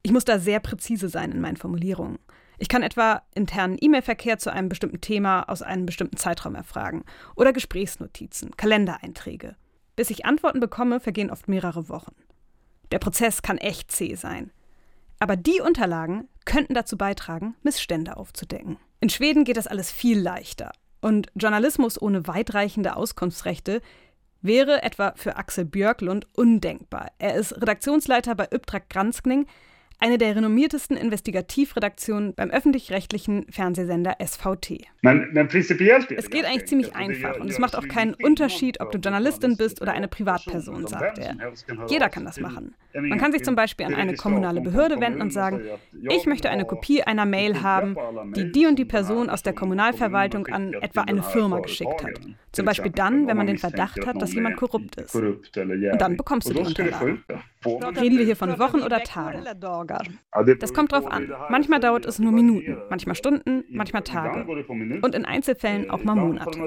Ich muss da sehr präzise sein in meinen Formulierungen. Ich kann etwa internen E-Mail-Verkehr zu einem bestimmten Thema aus einem bestimmten Zeitraum erfragen oder Gesprächsnotizen, Kalendereinträge. Bis ich Antworten bekomme, vergehen oft mehrere Wochen. Der Prozess kann echt zäh sein. Aber die Unterlagen könnten dazu beitragen, Missstände aufzudecken. In Schweden geht das alles viel leichter. Und Journalismus ohne weitreichende Auskunftsrechte wäre etwa für Axel Björklund undenkbar. Er ist Redaktionsleiter bei Uppdrag Granskning, eine der renommiertesten Investigativredaktionen beim öffentlich-rechtlichen Fernsehsender SVT. Es geht eigentlich ziemlich einfach und es macht auch keinen Unterschied, ob du Journalistin bist oder eine Privatperson, sagt er. Jeder kann das machen. Man kann sich zum Beispiel an eine kommunale Behörde wenden und sagen, ich möchte eine Kopie einer Mail haben, die und die Person aus der Kommunalverwaltung an etwa eine Firma geschickt hat. Zum Beispiel dann, wenn man den Verdacht hat, dass jemand korrupt ist. Und dann bekommst du die Unterlagen. Reden wir hier von Wochen oder Tagen? Das kommt drauf an. Manchmal dauert es nur Minuten, manchmal Stunden, manchmal Tage. Und in Einzelfällen auch mal Monate.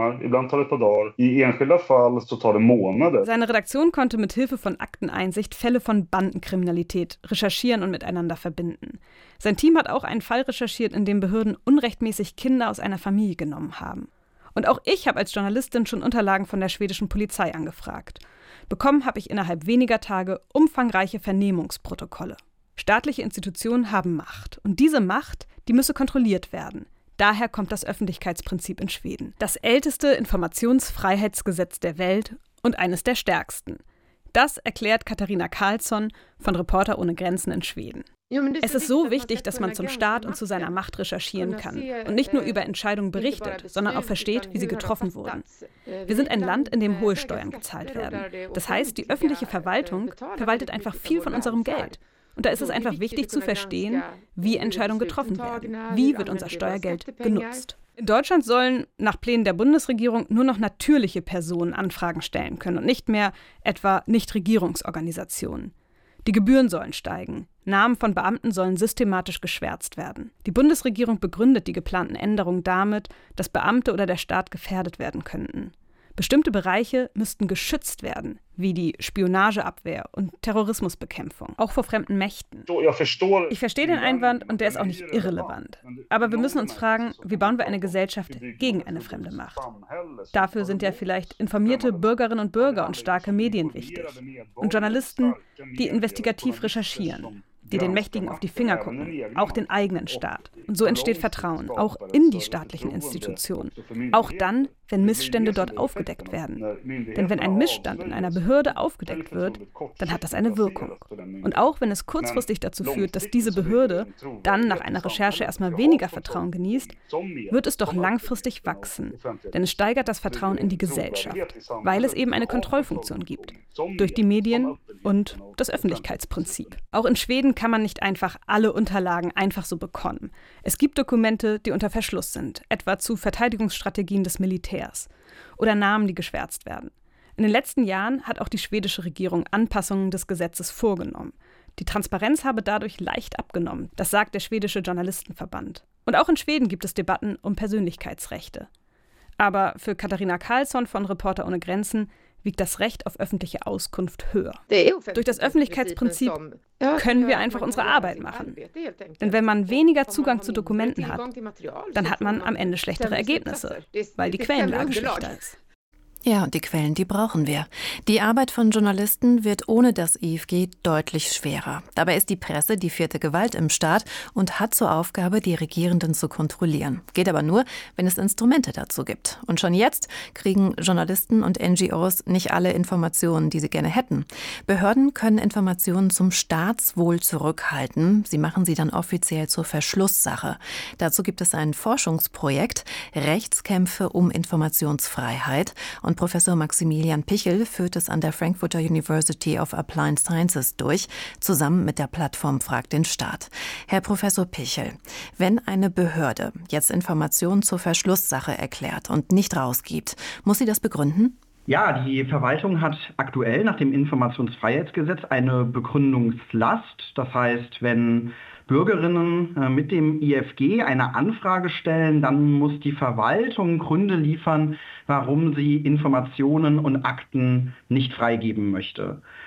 Seine Redaktion konnte mit Hilfe von Akteneinsicht Fälle von Bandenkriminalität recherchieren und miteinander verbinden. Sein Team hat auch einen Fall recherchiert, in dem Behörden unrechtmäßig Kinder aus einer Familie genommen haben. Und auch ich habe als Journalistin schon Unterlagen von der schwedischen Polizei angefragt. Bekommen habe ich innerhalb weniger Tage umfangreiche Vernehmungsprotokolle. Staatliche Institutionen haben Macht. Und diese Macht, die müsse kontrolliert werden. Daher kommt das Öffentlichkeitsprinzip in Schweden. Das älteste Informationsfreiheitsgesetz der Welt und eines der stärksten. Das erklärt Katarina Karlsson von Reporter ohne Grenzen in Schweden. Es ist so wichtig, dass man zum Staat und zu seiner Macht recherchieren kann und nicht nur über Entscheidungen berichtet, sondern auch versteht, wie sie getroffen wurden. Wir sind ein Land, in dem hohe Steuern gezahlt werden. Das heißt, die öffentliche Verwaltung verwaltet einfach viel von unserem Geld. Und da ist es einfach wichtig zu verstehen, wie Entscheidungen getroffen werden. Wie wird unser Steuergeld genutzt? In Deutschland sollen nach Plänen der Bundesregierung nur noch natürliche Personen Anfragen stellen können und nicht mehr etwa Nichtregierungsorganisationen. Die Gebühren sollen steigen. Namen von Beamten sollen systematisch geschwärzt werden. Die Bundesregierung begründet die geplanten Änderungen damit, dass Beamte oder der Staat gefährdet werden könnten. Bestimmte Bereiche müssten geschützt werden, wie die Spionageabwehr und Terrorismusbekämpfung, auch vor fremden Mächten. Ich verstehe den Einwand und der ist auch nicht irrelevant. Aber wir müssen uns fragen, wie bauen wir eine Gesellschaft gegen eine fremde Macht? Dafür sind ja vielleicht informierte Bürgerinnen und Bürger und starke Medien wichtig. Und Journalisten, die investigativ recherchieren, die den Mächtigen auf die Finger gucken, auch den eigenen Staat. Und so entsteht Vertrauen, auch in die staatlichen Institutionen. Auch dann, wenn Missstände dort aufgedeckt werden. Denn wenn ein Missstand in einer Behörde aufgedeckt wird, dann hat das eine Wirkung. Und auch wenn es kurzfristig dazu führt, dass diese Behörde dann nach einer Recherche erstmal weniger Vertrauen genießt, wird es doch langfristig wachsen. Denn es steigert das Vertrauen in die Gesellschaft, weil es eben eine Kontrollfunktion gibt. Durch die Medien und das Öffentlichkeitsprinzip. Auch in Schweden kann man nicht einfach alle Unterlagen einfach so bekommen. Es gibt Dokumente, die unter Verschluss sind, etwa zu Verteidigungsstrategien des Militärs oder Namen, die geschwärzt werden. In den letzten Jahren hat auch die schwedische Regierung Anpassungen des Gesetzes vorgenommen. Die Transparenz habe dadurch leicht abgenommen, das sagt der schwedische Journalistenverband. Und auch in Schweden gibt es Debatten um Persönlichkeitsrechte. Aber für Katarina Karlsson von Reporter ohne Grenzen wiegt das Recht auf öffentliche Auskunft höher. Durch das Öffentlichkeitsprinzip können wir einfach unsere Arbeit machen. Denn wenn man weniger Zugang zu Dokumenten hat, dann hat man am Ende schlechtere Ergebnisse, weil die Quellenlage schlechter ist. Ja, und die Quellen, die brauchen wir. Die Arbeit von Journalisten wird ohne das IFG deutlich schwerer. Dabei ist die Presse die vierte Gewalt im Staat und hat zur Aufgabe, die Regierenden zu kontrollieren. Geht aber nur, wenn es Instrumente dazu gibt. Und schon jetzt kriegen Journalisten und NGOs nicht alle Informationen, die sie gerne hätten. Behörden können Informationen zum Staatswohl zurückhalten. Sie machen sie dann offiziell zur Verschlusssache. Dazu gibt es ein Forschungsprojekt, Rechtskämpfe um Informationsfreiheit. Und Professor Maximilian Pichel führt es an der Frankfurter University of Applied Sciences durch, zusammen mit der Plattform Frag den Staat. Herr Professor Pichel, wenn eine Behörde jetzt Informationen zur Verschlusssache erklärt und nicht rausgibt, muss sie das begründen? Ja, die Verwaltung hat aktuell nach dem Informationsfreiheitsgesetz eine Begründungslast. Das heißt, wenn Bürgerinnen mit dem IFG eine Anfrage stellen, dann muss die Verwaltung Gründe liefern, warum sie Informationen und Akten nicht freigeben möchte.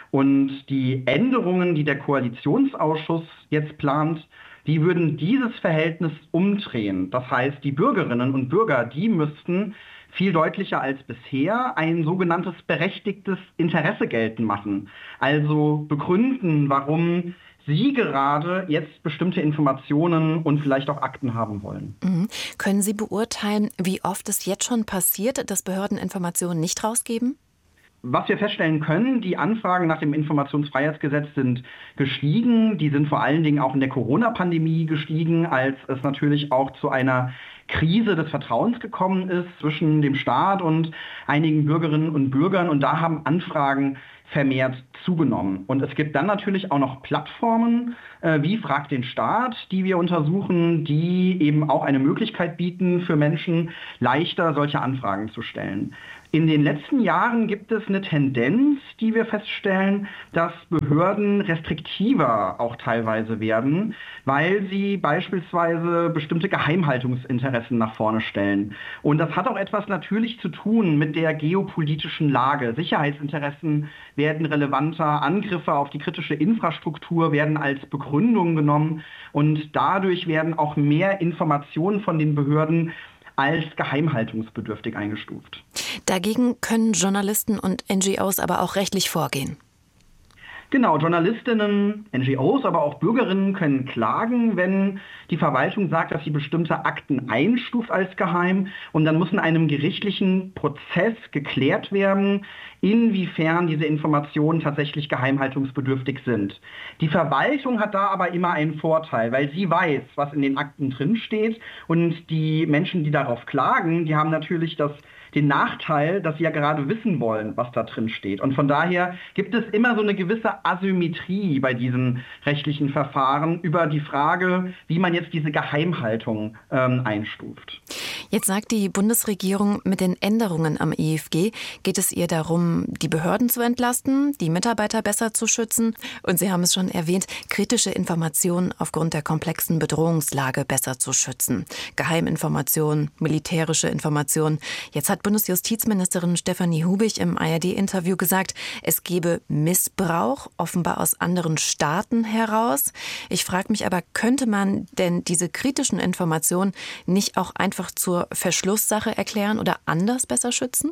Und die Änderungen, die der Koalitionsausschuss jetzt plant, die würden dieses Verhältnis umdrehen. Das heißt, die Bürgerinnen und Bürger, die müssten viel deutlicher als bisher ein sogenanntes berechtigtes Interesse geltend machen. Also begründen, warum Sie gerade jetzt bestimmte Informationen und vielleicht auch Akten haben wollen. Können Sie beurteilen, wie oft es jetzt schon passiert, dass Behörden Informationen nicht rausgeben? Was wir feststellen können, die Anfragen nach dem Informationsfreiheitsgesetz sind gestiegen. Die sind vor allen Dingen auch in der Corona-Pandemie gestiegen, als es natürlich auch zu einer Krise des Vertrauens gekommen ist zwischen dem Staat und einigen Bürgerinnen und Bürgern. Und da haben Anfragen vermehrt zugenommen. Und es gibt dann natürlich auch noch Plattformen wie Frag den Staat, die wir untersuchen, die eben auch eine Möglichkeit bieten, für Menschen leichter solche Anfragen zu stellen. In den letzten Jahren gibt es eine Tendenz, die wir feststellen, dass Behörden restriktiver auch teilweise werden, weil sie beispielsweise bestimmte Geheimhaltungsinteressen nach vorne stellen. Und das hat auch etwas natürlich zu tun mit der geopolitischen Lage. Sicherheitsinteressen werden relevanter, Angriffe auf die kritische Infrastruktur werden als Begründung genommen und dadurch werden auch mehr Informationen von den Behörden als geheimhaltungsbedürftig eingestuft. Dagegen können Journalisten und NGOs aber auch rechtlich vorgehen. Genau, Journalistinnen, NGOs, aber auch Bürgerinnen können klagen, wenn die Verwaltung sagt, dass sie bestimmte Akten einstuft als geheim. Und dann muss in einem gerichtlichen Prozess geklärt werden, inwiefern diese Informationen tatsächlich geheimhaltungsbedürftig sind. Die Verwaltung hat da aber immer einen Vorteil, weil sie weiß, was in den Akten drinsteht. Und die Menschen, die darauf klagen, die haben natürlich den Nachteil, dass sie ja gerade wissen wollen, was da drin steht. Und von daher gibt es immer so eine gewisse Asymmetrie bei diesen rechtlichen Verfahren über die Frage, wie man jetzt diese Geheimhaltung einstuft. Jetzt sagt die Bundesregierung, mit den Änderungen am IFG geht es ihr darum, die Behörden zu entlasten, die Mitarbeiter besser zu schützen und Sie haben es schon erwähnt, kritische Informationen aufgrund der komplexen Bedrohungslage besser zu schützen. Geheiminformationen, militärische Informationen. Jetzt hat Bundesjustizministerin Stefanie Hubig im ARD-Interview gesagt, es gebe Missbrauch, offenbar aus anderen Staaten heraus. Ich frage mich aber, könnte man denn diese kritischen Informationen nicht auch einfach zur Verschlusssache erklären oder anders besser schützen?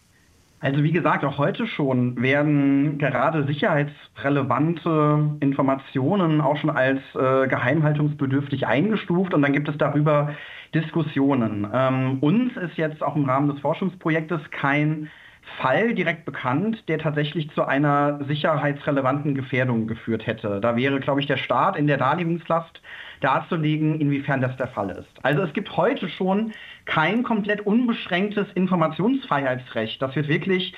Also wie gesagt, auch heute schon werden gerade sicherheitsrelevante Informationen auch schon als geheimhaltungsbedürftig eingestuft und dann gibt es darüber Diskussionen. Uns ist jetzt auch im Rahmen des Forschungsprojektes kein Fall direkt bekannt, der tatsächlich zu einer sicherheitsrelevanten Gefährdung geführt hätte. Da wäre, glaube ich, der Staat in der Darlegungslast darzulegen, inwiefern das der Fall ist. Also es gibt heute schon kein komplett unbeschränktes Informationsfreiheitsrecht. Das wird wirklich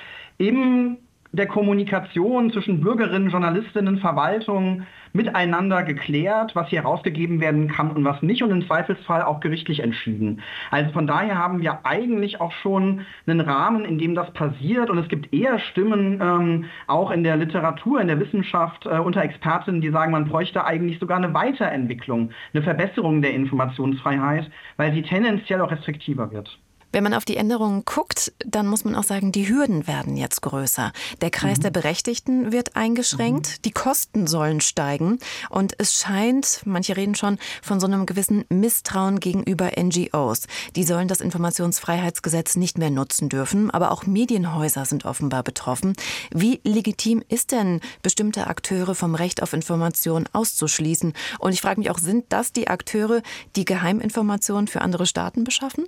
in der Kommunikation zwischen Bürgerinnen, Journalistinnen, Verwaltung miteinander geklärt, was hier herausgegeben werden kann und was nicht und im Zweifelsfall auch gerichtlich entschieden. Also von daher haben wir eigentlich auch schon einen Rahmen, in dem das passiert und es gibt eher Stimmen auch in der Literatur, in der Wissenschaft unter Expertinnen, die sagen, man bräuchte eigentlich sogar eine Weiterentwicklung, eine Verbesserung der Informationsfreiheit, weil sie tendenziell auch restriktiver wird. Wenn man auf die Änderungen guckt, dann muss man auch sagen, die Hürden werden jetzt größer. Der Kreis der Berechtigten wird eingeschränkt, die Kosten sollen steigen und es scheint, manche reden schon von so einem gewissen Misstrauen gegenüber NGOs. Die sollen das Informationsfreiheitsgesetz nicht mehr nutzen dürfen, aber auch Medienhäuser sind offenbar betroffen. Wie legitim ist denn, bestimmte Akteure vom Recht auf Information auszuschließen? Und ich frage mich auch, sind das die Akteure, die Geheiminformationen für andere Staaten beschaffen?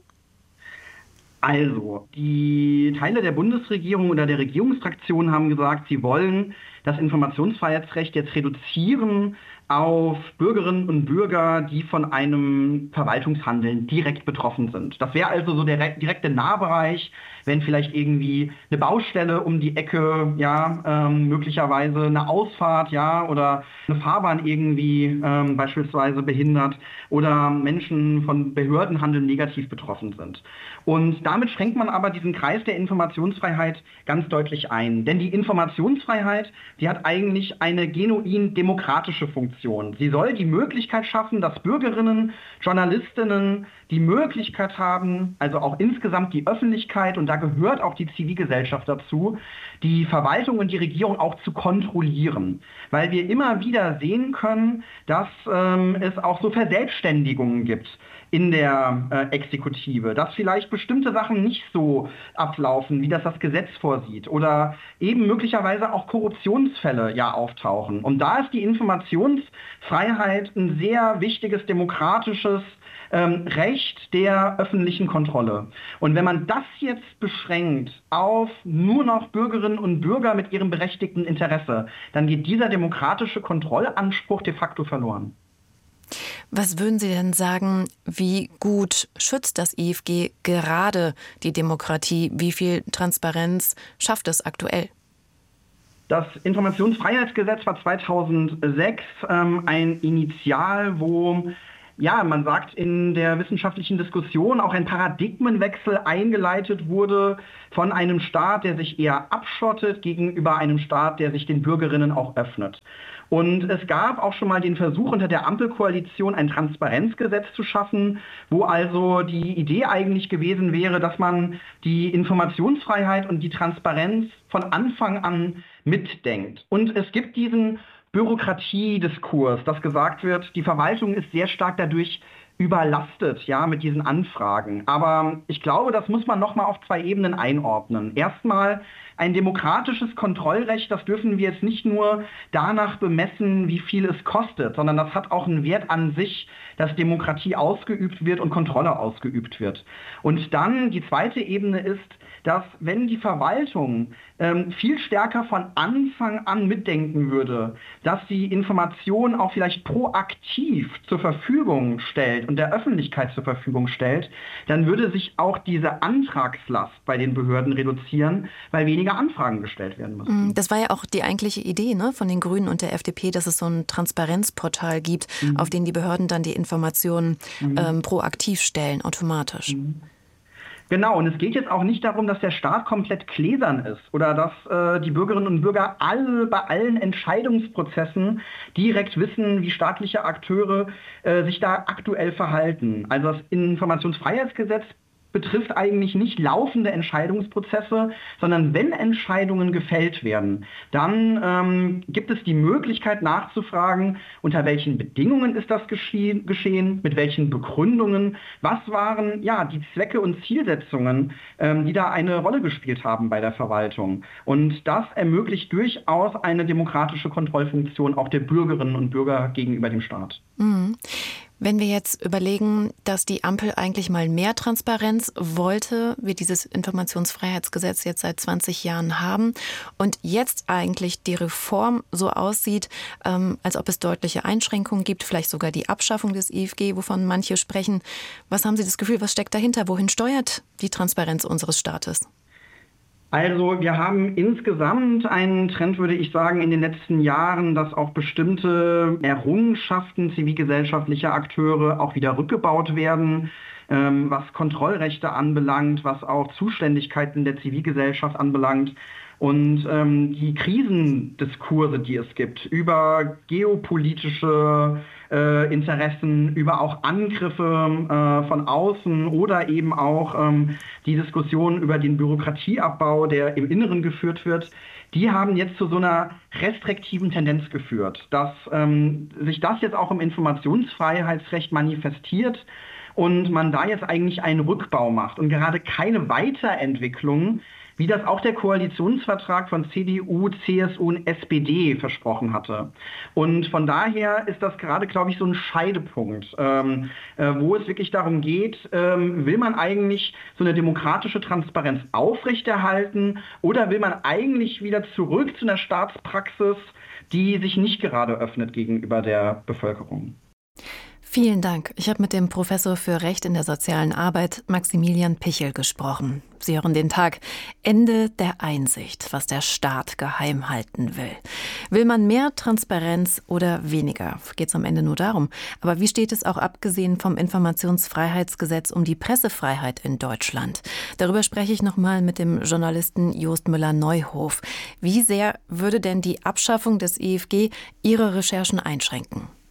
Also, die Teile der Bundesregierung oder der Regierungsfraktion haben gesagt, sie wollen das Informationsfreiheitsrecht jetzt reduzieren auf Bürgerinnen und Bürger, die von einem Verwaltungshandeln direkt betroffen sind. Das wäre also so der direkte Nahbereich, wenn vielleicht irgendwie eine Baustelle um die Ecke, möglicherweise eine Ausfahrt, oder eine Fahrbahn irgendwie beispielsweise behindert oder Menschen von Behördenhandeln negativ betroffen sind. Und damit schränkt man aber diesen Kreis der Informationsfreiheit ganz deutlich ein. Denn die Informationsfreiheit, die hat eigentlich eine genuin demokratische Funktion. Sie soll die Möglichkeit schaffen, dass Bürgerinnen, Journalistinnen die Möglichkeit haben, also auch insgesamt die Öffentlichkeit, und da gehört auch die Zivilgesellschaft dazu, die Verwaltung und die Regierung auch zu kontrollieren. Weil wir immer wieder sehen können, dass es auch so Verselbstständigungen gibt in der Exekutive, dass vielleicht bestimmte Sachen nicht so ablaufen, wie das Gesetz vorsieht oder eben möglicherweise auch Korruptionsfälle ja auftauchen. Und da ist die Informationsfreiheit ein sehr wichtiges demokratisches Recht der öffentlichen Kontrolle. Und wenn man das jetzt beschränkt auf nur noch Bürgerinnen und Bürger mit ihrem berechtigten Interesse, dann geht dieser demokratische Kontrollanspruch de facto verloren. Was würden Sie denn sagen, wie gut schützt das IFG gerade die Demokratie? Wie viel Transparenz schafft es aktuell? Das Informationsfreiheitsgesetz war 2006 ein Initial, wo man sagt, in der wissenschaftlichen Diskussion auch ein Paradigmenwechsel eingeleitet wurde von einem Staat, der sich eher abschottet, gegenüber einem Staat, der sich den Bürgerinnen auch öffnet. Und es gab auch schon mal den Versuch, unter der Ampelkoalition ein Transparenzgesetz zu schaffen, wo also die Idee eigentlich gewesen wäre, dass man die Informationsfreiheit und die Transparenz von Anfang an mitdenkt. Und es gibt diesen Bürokratiediskurs, dass gesagt wird, die Verwaltung ist sehr stark dadurch überlastet, mit diesen Anfragen. Aber ich glaube, das muss man nochmal auf 2 Ebenen einordnen. Erstmal ein demokratisches Kontrollrecht, das dürfen wir jetzt nicht nur danach bemessen, wie viel es kostet, sondern das hat auch einen Wert an sich, dass Demokratie ausgeübt wird und Kontrolle ausgeübt wird. Und dann die zweite Ebene ist, dass wenn die Verwaltung viel stärker von Anfang an mitdenken würde, dass sie Informationen auch vielleicht proaktiv zur Verfügung stellt und der Öffentlichkeit zur Verfügung stellt, dann würde sich auch diese Antragslast bei den Behörden reduzieren, weil weniger Anfragen gestellt werden müssen. Das war ja auch die eigentliche Idee von den Grünen und der FDP, dass es so ein Transparenzportal gibt, auf den die Behörden dann die Informationen proaktiv stellen, automatisch. Genau, und es geht jetzt auch nicht darum, dass der Staat komplett gläsern ist oder dass die Bürgerinnen und Bürger bei allen Entscheidungsprozessen direkt wissen, wie staatliche Akteure sich da aktuell verhalten. Also das Informationsfreiheitsgesetz betrifft eigentlich nicht laufende Entscheidungsprozesse, sondern wenn Entscheidungen gefällt werden, dann gibt es die Möglichkeit nachzufragen, unter welchen Bedingungen ist das geschehen, mit welchen Begründungen, was waren die Zwecke und Zielsetzungen, die da eine Rolle gespielt haben bei der Verwaltung. Und das ermöglicht durchaus eine demokratische Kontrollfunktion auch der Bürgerinnen und Bürger gegenüber dem Staat. Mhm. Wenn wir jetzt überlegen, dass die Ampel eigentlich mal mehr Transparenz wollte, wir dieses Informationsfreiheitsgesetz jetzt seit 20 Jahren haben und jetzt eigentlich die Reform so aussieht, als ob es deutliche Einschränkungen gibt, vielleicht sogar die Abschaffung des IFG, wovon manche sprechen. Was haben Sie das Gefühl, was steckt dahinter? Wohin steuert die Transparenz unseres Staates? Also wir haben insgesamt einen Trend, würde ich sagen, in den letzten Jahren, dass auch bestimmte Errungenschaften zivilgesellschaftlicher Akteure auch wieder rückgebaut werden, was Kontrollrechte anbelangt, was auch Zuständigkeiten der Zivilgesellschaft anbelangt. Und die Krisendiskurse, die es gibt, über geopolitische Interessen, über auch Angriffe von außen oder eben auch die Diskussion über den Bürokratieabbau, der im Inneren geführt wird, die haben jetzt zu so einer restriktiven Tendenz geführt, dass sich das jetzt auch im Informationsfreiheitsrecht manifestiert und man da jetzt eigentlich einen Rückbau macht und gerade keine Weiterentwicklung, wie das auch der Koalitionsvertrag von CDU, CSU und SPD versprochen hatte. Und von daher ist das gerade, glaube ich, so ein Scheidepunkt, wo es wirklich darum geht, will man eigentlich so eine demokratische Transparenz aufrechterhalten oder will man eigentlich wieder zurück zu einer Staatspraxis, die sich nicht gerade öffnet gegenüber der Bevölkerung? Vielen Dank. Ich habe mit dem Professor für Recht in der sozialen Arbeit, Maximilian Pichel, gesprochen. Sie hören den Tag Ende der Einsicht, was der Staat geheim halten will. Will man mehr Transparenz oder weniger? Geht es am Ende nur darum. Aber wie steht es auch abgesehen vom Informationsfreiheitsgesetz um die Pressefreiheit in Deutschland? Darüber spreche ich nochmal mit dem Journalisten Jost Müller-Neuhof. Wie sehr würde denn die Abschaffung des IFG Ihre Recherchen einschränken?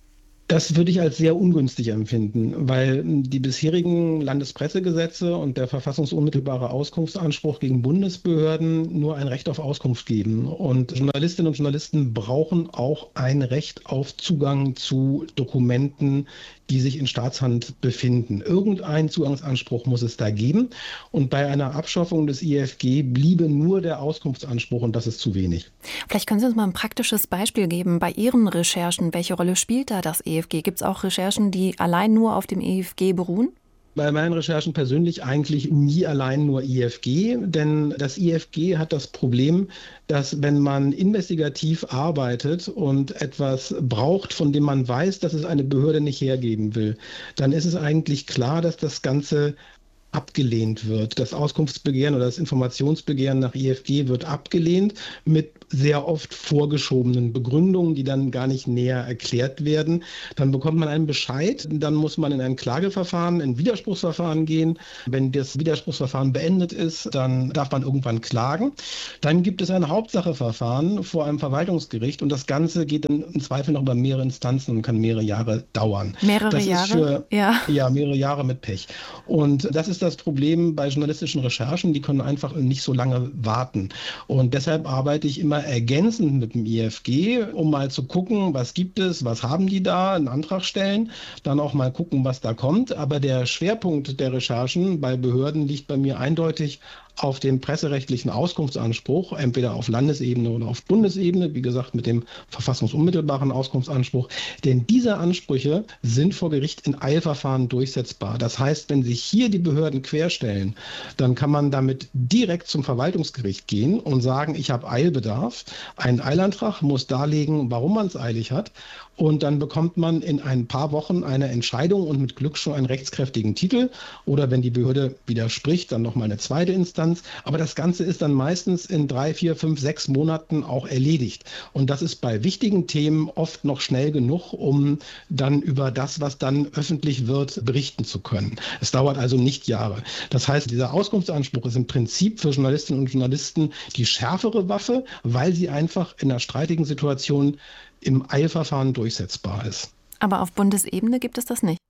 Das würde ich als sehr ungünstig empfinden, weil die bisherigen Landespressegesetze und der verfassungsunmittelbare Auskunftsanspruch gegen Bundesbehörden nur ein Recht auf Auskunft geben. Und Journalistinnen und Journalisten brauchen auch ein Recht auf Zugang zu Dokumenten, die sich in Staatshand befinden. Irgendeinen Zugangsanspruch muss es da geben. Und bei einer Abschaffung des IFG bliebe nur der Auskunftsanspruch, und das ist zu wenig. Vielleicht können Sie uns mal ein praktisches Beispiel geben. Bei Ihren Recherchen, welche Rolle spielt da das IFG? Gibt es auch Recherchen, die allein nur auf dem IFG beruhen? Bei meinen Recherchen persönlich eigentlich nie allein nur IFG, denn das IFG hat das Problem, dass wenn man investigativ arbeitet und etwas braucht, von dem man weiß, dass es eine Behörde nicht hergeben will, dann ist es eigentlich klar, dass das Ganze abgelehnt wird. Das Auskunftsbegehren oder das Informationsbegehren nach IFG wird abgelehnt mit sehr oft vorgeschobenen Begründungen, die dann gar nicht näher erklärt werden. Dann bekommt man einen Bescheid, dann muss man in ein Klageverfahren, ein Widerspruchsverfahren gehen. Wenn das Widerspruchsverfahren beendet ist, dann darf man irgendwann klagen. Dann gibt es ein Hauptsacheverfahren vor einem Verwaltungsgericht und das Ganze geht dann im Zweifel noch über mehrere Instanzen und kann mehrere Jahre dauern. Mehrere Jahre? Ja, mehrere Jahre mit Pech. Und das ist das Problem bei journalistischen Recherchen, die können einfach nicht so lange warten. Und deshalb arbeite ich immer ergänzend mit dem IFG, um mal zu gucken, was gibt es, was haben die da, einen Antrag stellen, dann auch mal gucken, was da kommt. Aber der Schwerpunkt der Recherchen bei Behörden liegt bei mir eindeutig auf dem presserechtlichen Auskunftsanspruch, entweder auf Landesebene oder auf Bundesebene, wie gesagt mit dem verfassungsunmittelbaren Auskunftsanspruch. Denn diese Ansprüche sind vor Gericht in Eilverfahren durchsetzbar. Das heißt, wenn sich hier die Behörden querstellen, dann kann man damit direkt zum Verwaltungsgericht gehen und sagen, ich habe Eilbedarf. Ein Eilantrag muss darlegen, warum man es eilig hat. Und dann bekommt man in ein paar Wochen eine Entscheidung und mit Glück schon einen rechtskräftigen Titel. Oder wenn die Behörde widerspricht, dann nochmal eine zweite Instanz. Aber das Ganze ist dann meistens in 3, 4, 5, 6 Monaten auch erledigt. Und das ist bei wichtigen Themen oft noch schnell genug, um dann über das, was dann öffentlich wird, berichten zu können. Es dauert also nicht Jahre. Das heißt, dieser Auskunftsanspruch ist im Prinzip für Journalistinnen und Journalisten die schärfere Waffe, weil sie einfach in einer streitigen Situation im Eilverfahren durchsetzbar ist. Aber auf Bundesebene gibt es das nicht?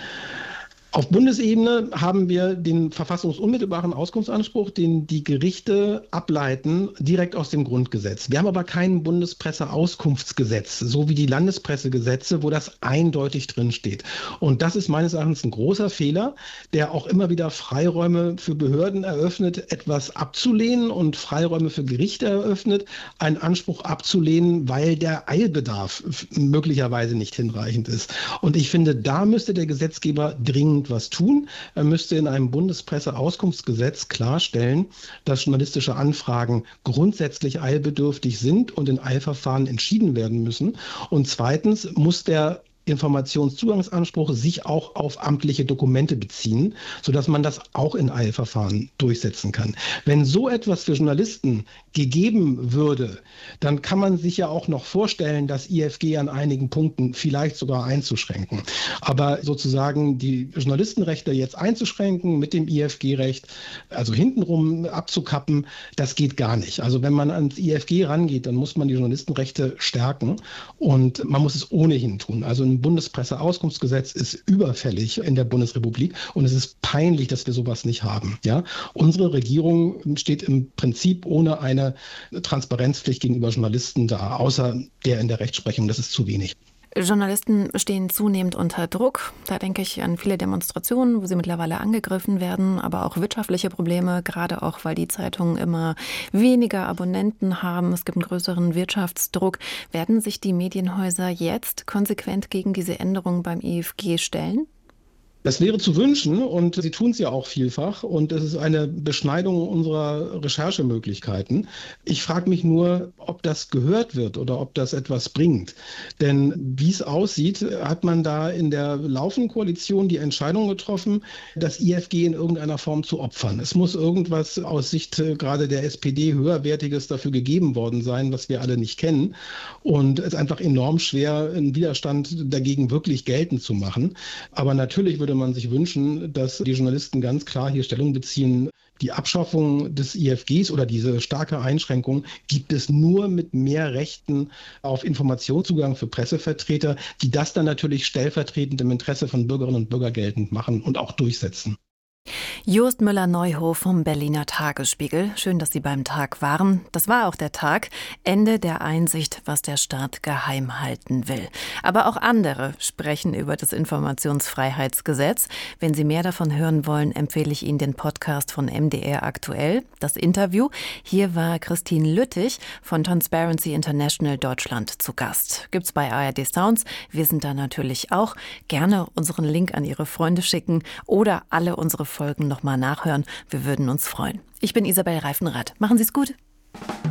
Auf Bundesebene haben wir den verfassungsunmittelbaren Auskunftsanspruch, den die Gerichte ableiten, direkt aus dem Grundgesetz. Wir haben aber kein Bundespresseauskunftsgesetz, so wie die Landespressegesetze, wo das eindeutig drinsteht. Und das ist meines Erachtens ein großer Fehler, der auch immer wieder Freiräume für Behörden eröffnet, etwas abzulehnen und Freiräume für Gerichte eröffnet, einen Anspruch abzulehnen, weil der Eilbedarf möglicherweise nicht hinreichend ist. Und ich finde, da müsste der Gesetzgeber dringend was tun. Er müsste in einem Bundespresseauskunftsgesetz klarstellen, dass journalistische Anfragen grundsätzlich eilbedürftig sind und in Eilverfahren entschieden werden müssen. Und zweitens muss der Informationszugangsanspruch sich auch auf amtliche Dokumente beziehen, sodass man das auch in Eilverfahren durchsetzen kann. Wenn so etwas für Journalisten gegeben würde, dann kann man sich ja auch noch vorstellen, das IFG an einigen Punkten vielleicht sogar einzuschränken. Aber sozusagen die Journalistenrechte jetzt einzuschränken mit dem IFG-Recht, also hintenrum abzukappen, das geht gar nicht. Also wenn man ans IFG rangeht, dann muss man die Journalistenrechte stärken und man muss es ohnehin tun. Also ein Bundespresseauskunftsgesetz ist überfällig in der Bundesrepublik und es ist peinlich, dass wir sowas nicht haben. Ja? Unsere Regierung steht im Prinzip ohne eine Transparenzpflicht gegenüber Journalisten da, außer der in der Rechtsprechung. Das ist zu wenig. Journalisten stehen zunehmend unter Druck. Da denke ich an viele Demonstrationen, wo sie mittlerweile angegriffen werden, aber auch wirtschaftliche Probleme, gerade auch, weil die Zeitungen immer weniger Abonnenten haben. Es gibt einen größeren Wirtschaftsdruck. Werden sich die Medienhäuser jetzt konsequent gegen diese Änderungen beim IFG stellen? Das wäre zu wünschen und sie tun es ja auch vielfach und es ist eine Beschneidung unserer Recherchemöglichkeiten. Ich frage mich nur, ob das gehört wird oder ob das etwas bringt. Denn wie es aussieht, hat man da in der laufenden Koalition die Entscheidung getroffen, das IFG in irgendeiner Form zu opfern. Es muss irgendwas aus Sicht gerade der SPD höherwertiges dafür gegeben worden sein, was wir alle nicht kennen. Und es ist einfach enorm schwer, einen Widerstand dagegen wirklich geltend zu machen. Aber natürlich würde man sich wünschen, dass die Journalisten ganz klar hier Stellung beziehen Die Abschaffung des IFGs oder diese starke Einschränkung gibt es nur mit mehr Rechten auf Informationszugang für Pressevertreter, die das dann natürlich stellvertretend im Interesse von Bürgerinnen und Bürgern geltend machen und auch durchsetzen. Jost Müller-Neuhof vom Berliner Tagesspiegel. Schön, dass Sie beim Tag waren. Das war auch der Tag. Ende der Einsicht, was der Staat geheim halten will. Aber auch andere sprechen über das Informationsfreiheitsgesetz. Wenn Sie mehr davon hören wollen, empfehle ich Ihnen den Podcast von MDR aktuell. Das Interview. Hier war Christine Lüttich von Transparency International Deutschland zu Gast. Gibt's bei ARD Sounds. Wir sind da natürlich auch. Gerne unseren Link an Ihre Freunde schicken oder alle unsere Folgen nochmal nachhören. Wir würden uns freuen. Ich bin Isabel Reifenrath. Machen Sie es gut.